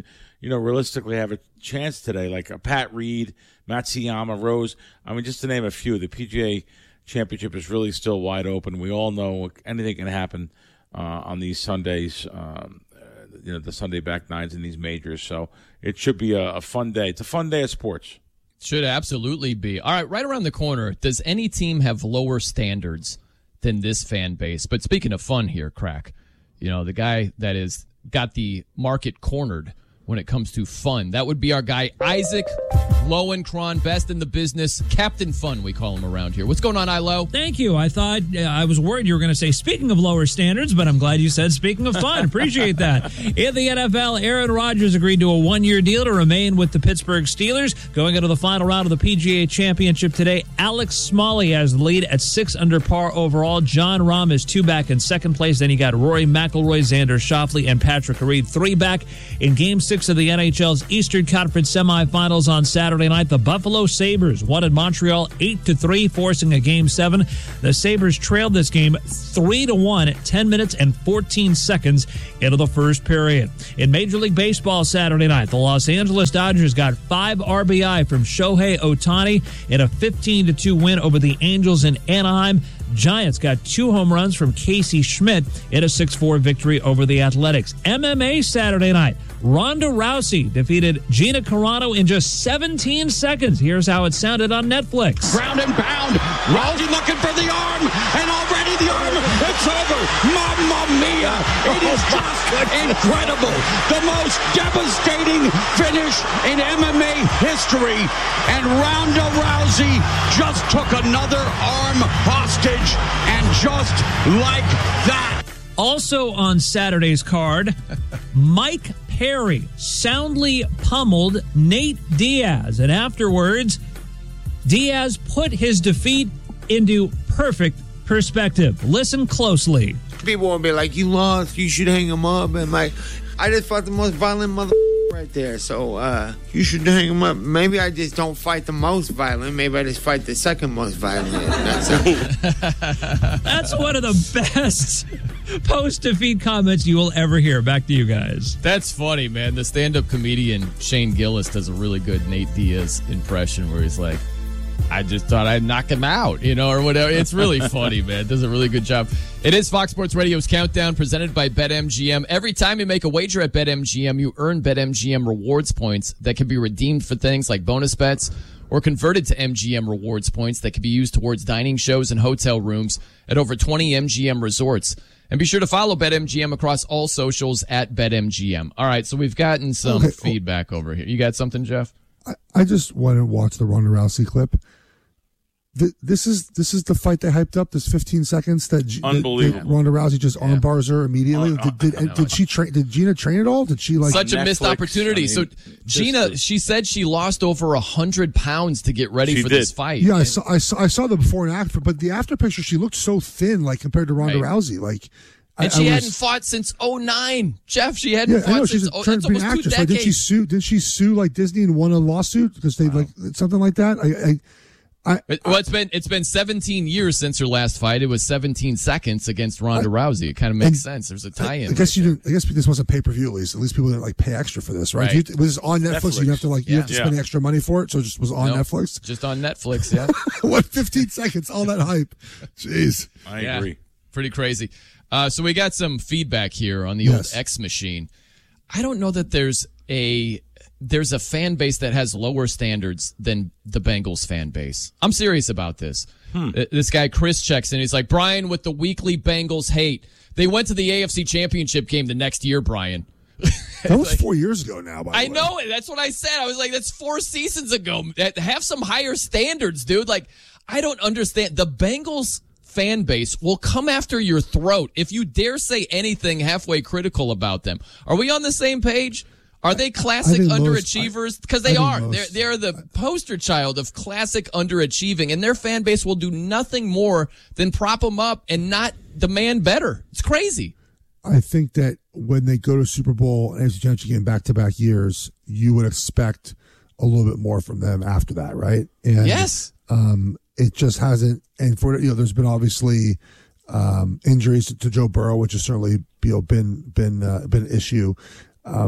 you know, realistically have a chance today, like a Pat Reed, Matsuyama, Rose. I mean, just to name a few, the P G A Championship is really still wide open. We all know anything can happen uh, on these Sundays, um, uh, you know, the Sunday back nines in these majors. So it should be a, a fun day. It's a fun day of sports. Should absolutely be. All right, right around the corner, does any team have lower standards than this fan base? But speaking of fun here, Crack, you know, the guy that is got the market cornered when it comes to fun, that would be our guy, Isaac Lowenkron, best in the business. Captain Fun, we call him around here. What's going on, Ilo? Thank you. I thought, uh, I was worried you were going to say, speaking of lower standards, but I'm glad you said, speaking of fun. Appreciate that. In the N F L, Aaron Rodgers agreed to a one-year deal to remain with the Pittsburgh Steelers. Going into the final round of the P G A Championship today, Alex Smalley has the lead at six under par overall. John Rahm is two back in second place. Then you got Rory McIlroy, Xander Schauffele, and Patrick Reed three back. In Game six of the N H L's Eastern Conference semifinals on Saturday night, the Buffalo Sabres won in Montreal eight to three, forcing a Game seven. The Sabres trailed this game three to one at ten minutes and fourteen seconds into the first period. In Major League Baseball Saturday night, the Los Angeles Dodgers got five R B I from Shohei Ohtani in a fifteen to two win over the Angels in Anaheim. Giants got two home runs from Casey Schmidt in a six four victory over the Athletics. M M A Saturday night, Ronda Rousey defeated Gina Carano in just seventeen seconds. Here's how it sounded on Netflix. Ground and pound. Rousey looking for the arm, and already the arm, it's over. Mamma mia. It is just incredible. The most devastating finish in M M A history. And Ronda Rousey just took another arm hostage, and just like that. Also on Saturday's card, Mike Perry soundly pummeled Nate Diaz, and afterwards, Diaz put his defeat into perfect perspective. Listen closely. People will be like, you lost, you should hang him up, and like, I just fought the most violent mother right there, so uh, you should hang him up. Maybe I just don't fight the most violent. Maybe I just fight the second most violent. That's it. That's one of the best post-defeat comments you will ever hear. Back to you guys. That's funny, man. The stand-up comedian Shane Gillis does a really good Nate Diaz impression where he's like, I just thought I'd knock him out, you know, or whatever. It's really funny, man. Does a really good job. It is Fox Sports Radio's Countdown presented by BetMGM. Every time you make a wager at BetMGM, you earn BetMGM rewards points that can be redeemed for things like bonus bets or converted to M G M rewards points that can be used towards dining shows and hotel rooms at over twenty M G M resorts. And be sure to follow BetMGM across all socials at BetMGM. All right, so we've gotten some okay. feedback over here. You got something, Jeff? I, I just want to watch the Ronda Rousey clip. The, this is this is the fight they hyped up. This fifteen seconds that, G, Unbelievable. that Ronda Rousey just yeah. armbars her immediately. Uh, did did, did she train? Did Gina train at all? Did she like such a Netflix, missed opportunity? I mean, so Gina, is, she said she lost over a hundred pounds to get ready for did. this fight. Yeah, I saw, I saw I saw the before and after, but the after picture she looked so thin, like compared to Ronda right. Rousey, like. And I, she I hadn't was, fought since oh nine. Jeff, she hadn't yeah, fought know, since she's oh, trying that's to be almost an actress. two Like, decades. did she sue? Did she sue like Disney and won a lawsuit because they wow. like something like that? I, I I, well, it's been it's been seventeen years since her last fight. It was seventeen seconds against Ronda I, Rousey. It kind of makes sense. There's a tie-in. I, I guess right you didn't. I guess this wasn't pay per view. At least, at least people didn't like pay extra for this, right? right. You, it was on Netflix. Netflix. You have to like you yeah. have to spend yeah. extra money for it. So it just was on nope. Netflix. Just on Netflix. Yeah. What fifteen seconds? All that hype. Jeez. I yeah, agree. Pretty crazy. Uh, so we got some feedback here on the yes. old X machine. I don't know that there's a. There's a fan base that has lower standards than the Bengals fan base. I'm serious about this. Hmm. This guy, Chris, checks in. He's like, Brian, with the weekly Bengals hate. They went to the A F C Championship game the next year, Brian. That was like, four years ago now, by the I way. know it. That's what I said. I was like, that's four seasons ago. Have some higher standards, dude. Like, I don't understand. The Bengals fan base will come after your throat if you dare say anything halfway critical about them. Are we on the same page? Are they classic underachievers? Because they are. They're, they're the poster child of classic underachieving, and their fan base will do nothing more than prop them up and not demand better. It's crazy. I think that when they go to Super Bowl and A F C Championship game back-to-back years, you would expect a little bit more from them after that, right? And, yes. Um, it just hasn't. And for you know, there's been obviously um, injuries to, to Joe Burrow, which has certainly you know been been uh, been an issue. Um,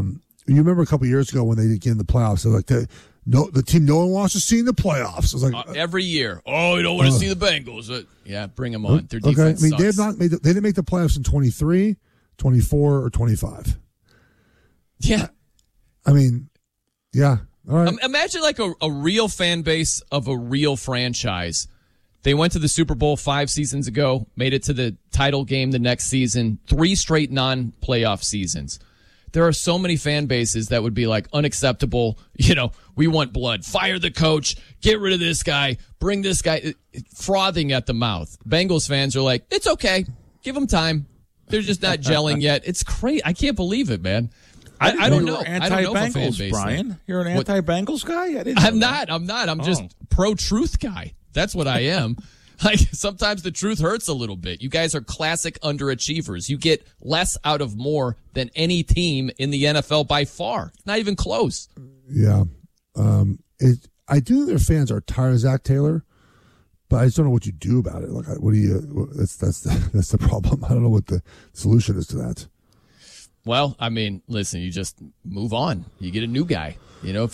you remember a couple of years ago when they did get in the playoffs? They're like the no, the team no one wants to see in the playoffs. I was like uh, every year. Oh, you don't want to uh, see the Bengals? Uh, yeah, bring them on. Their defense okay. I mean, sucks. they have not made. The, they didn't make the playoffs in twenty-three, twenty-four, or twenty-five. Yeah, I mean, yeah. All right. Um, imagine like a, a real fan base of a real franchise. They went to the Super Bowl five seasons ago, made it to the title game the next season, three straight non-playoff seasons. There are so many fan bases that would be like unacceptable. You know, we want blood. Fire the coach. Get rid of this guy. Bring this guy. Frothing at the mouth. Bengals fans are like, it's okay. Give them time. They're just not gelling yet. It's crazy. I can't believe it, man. I, I don't know. Anti-Bengals, I don't know if a fan base Brian. thing. You're an anti-Bengals guy? I didn't I'm know not. that. I'm not. I'm Oh. just pro-truth guy. That's what I am. Like, sometimes the truth hurts a little bit. You guys are classic underachievers. You get less out of more than any team in the N F L by far. Not even close. Yeah. Um, it, I do think their fans are tired of Zach Taylor, but I just don't know what you do about it. Like, what do you, that's, that's, the, that's the problem. I don't know what the solution is to that. Well, I mean, listen, you just move on. You get a new guy. You know, if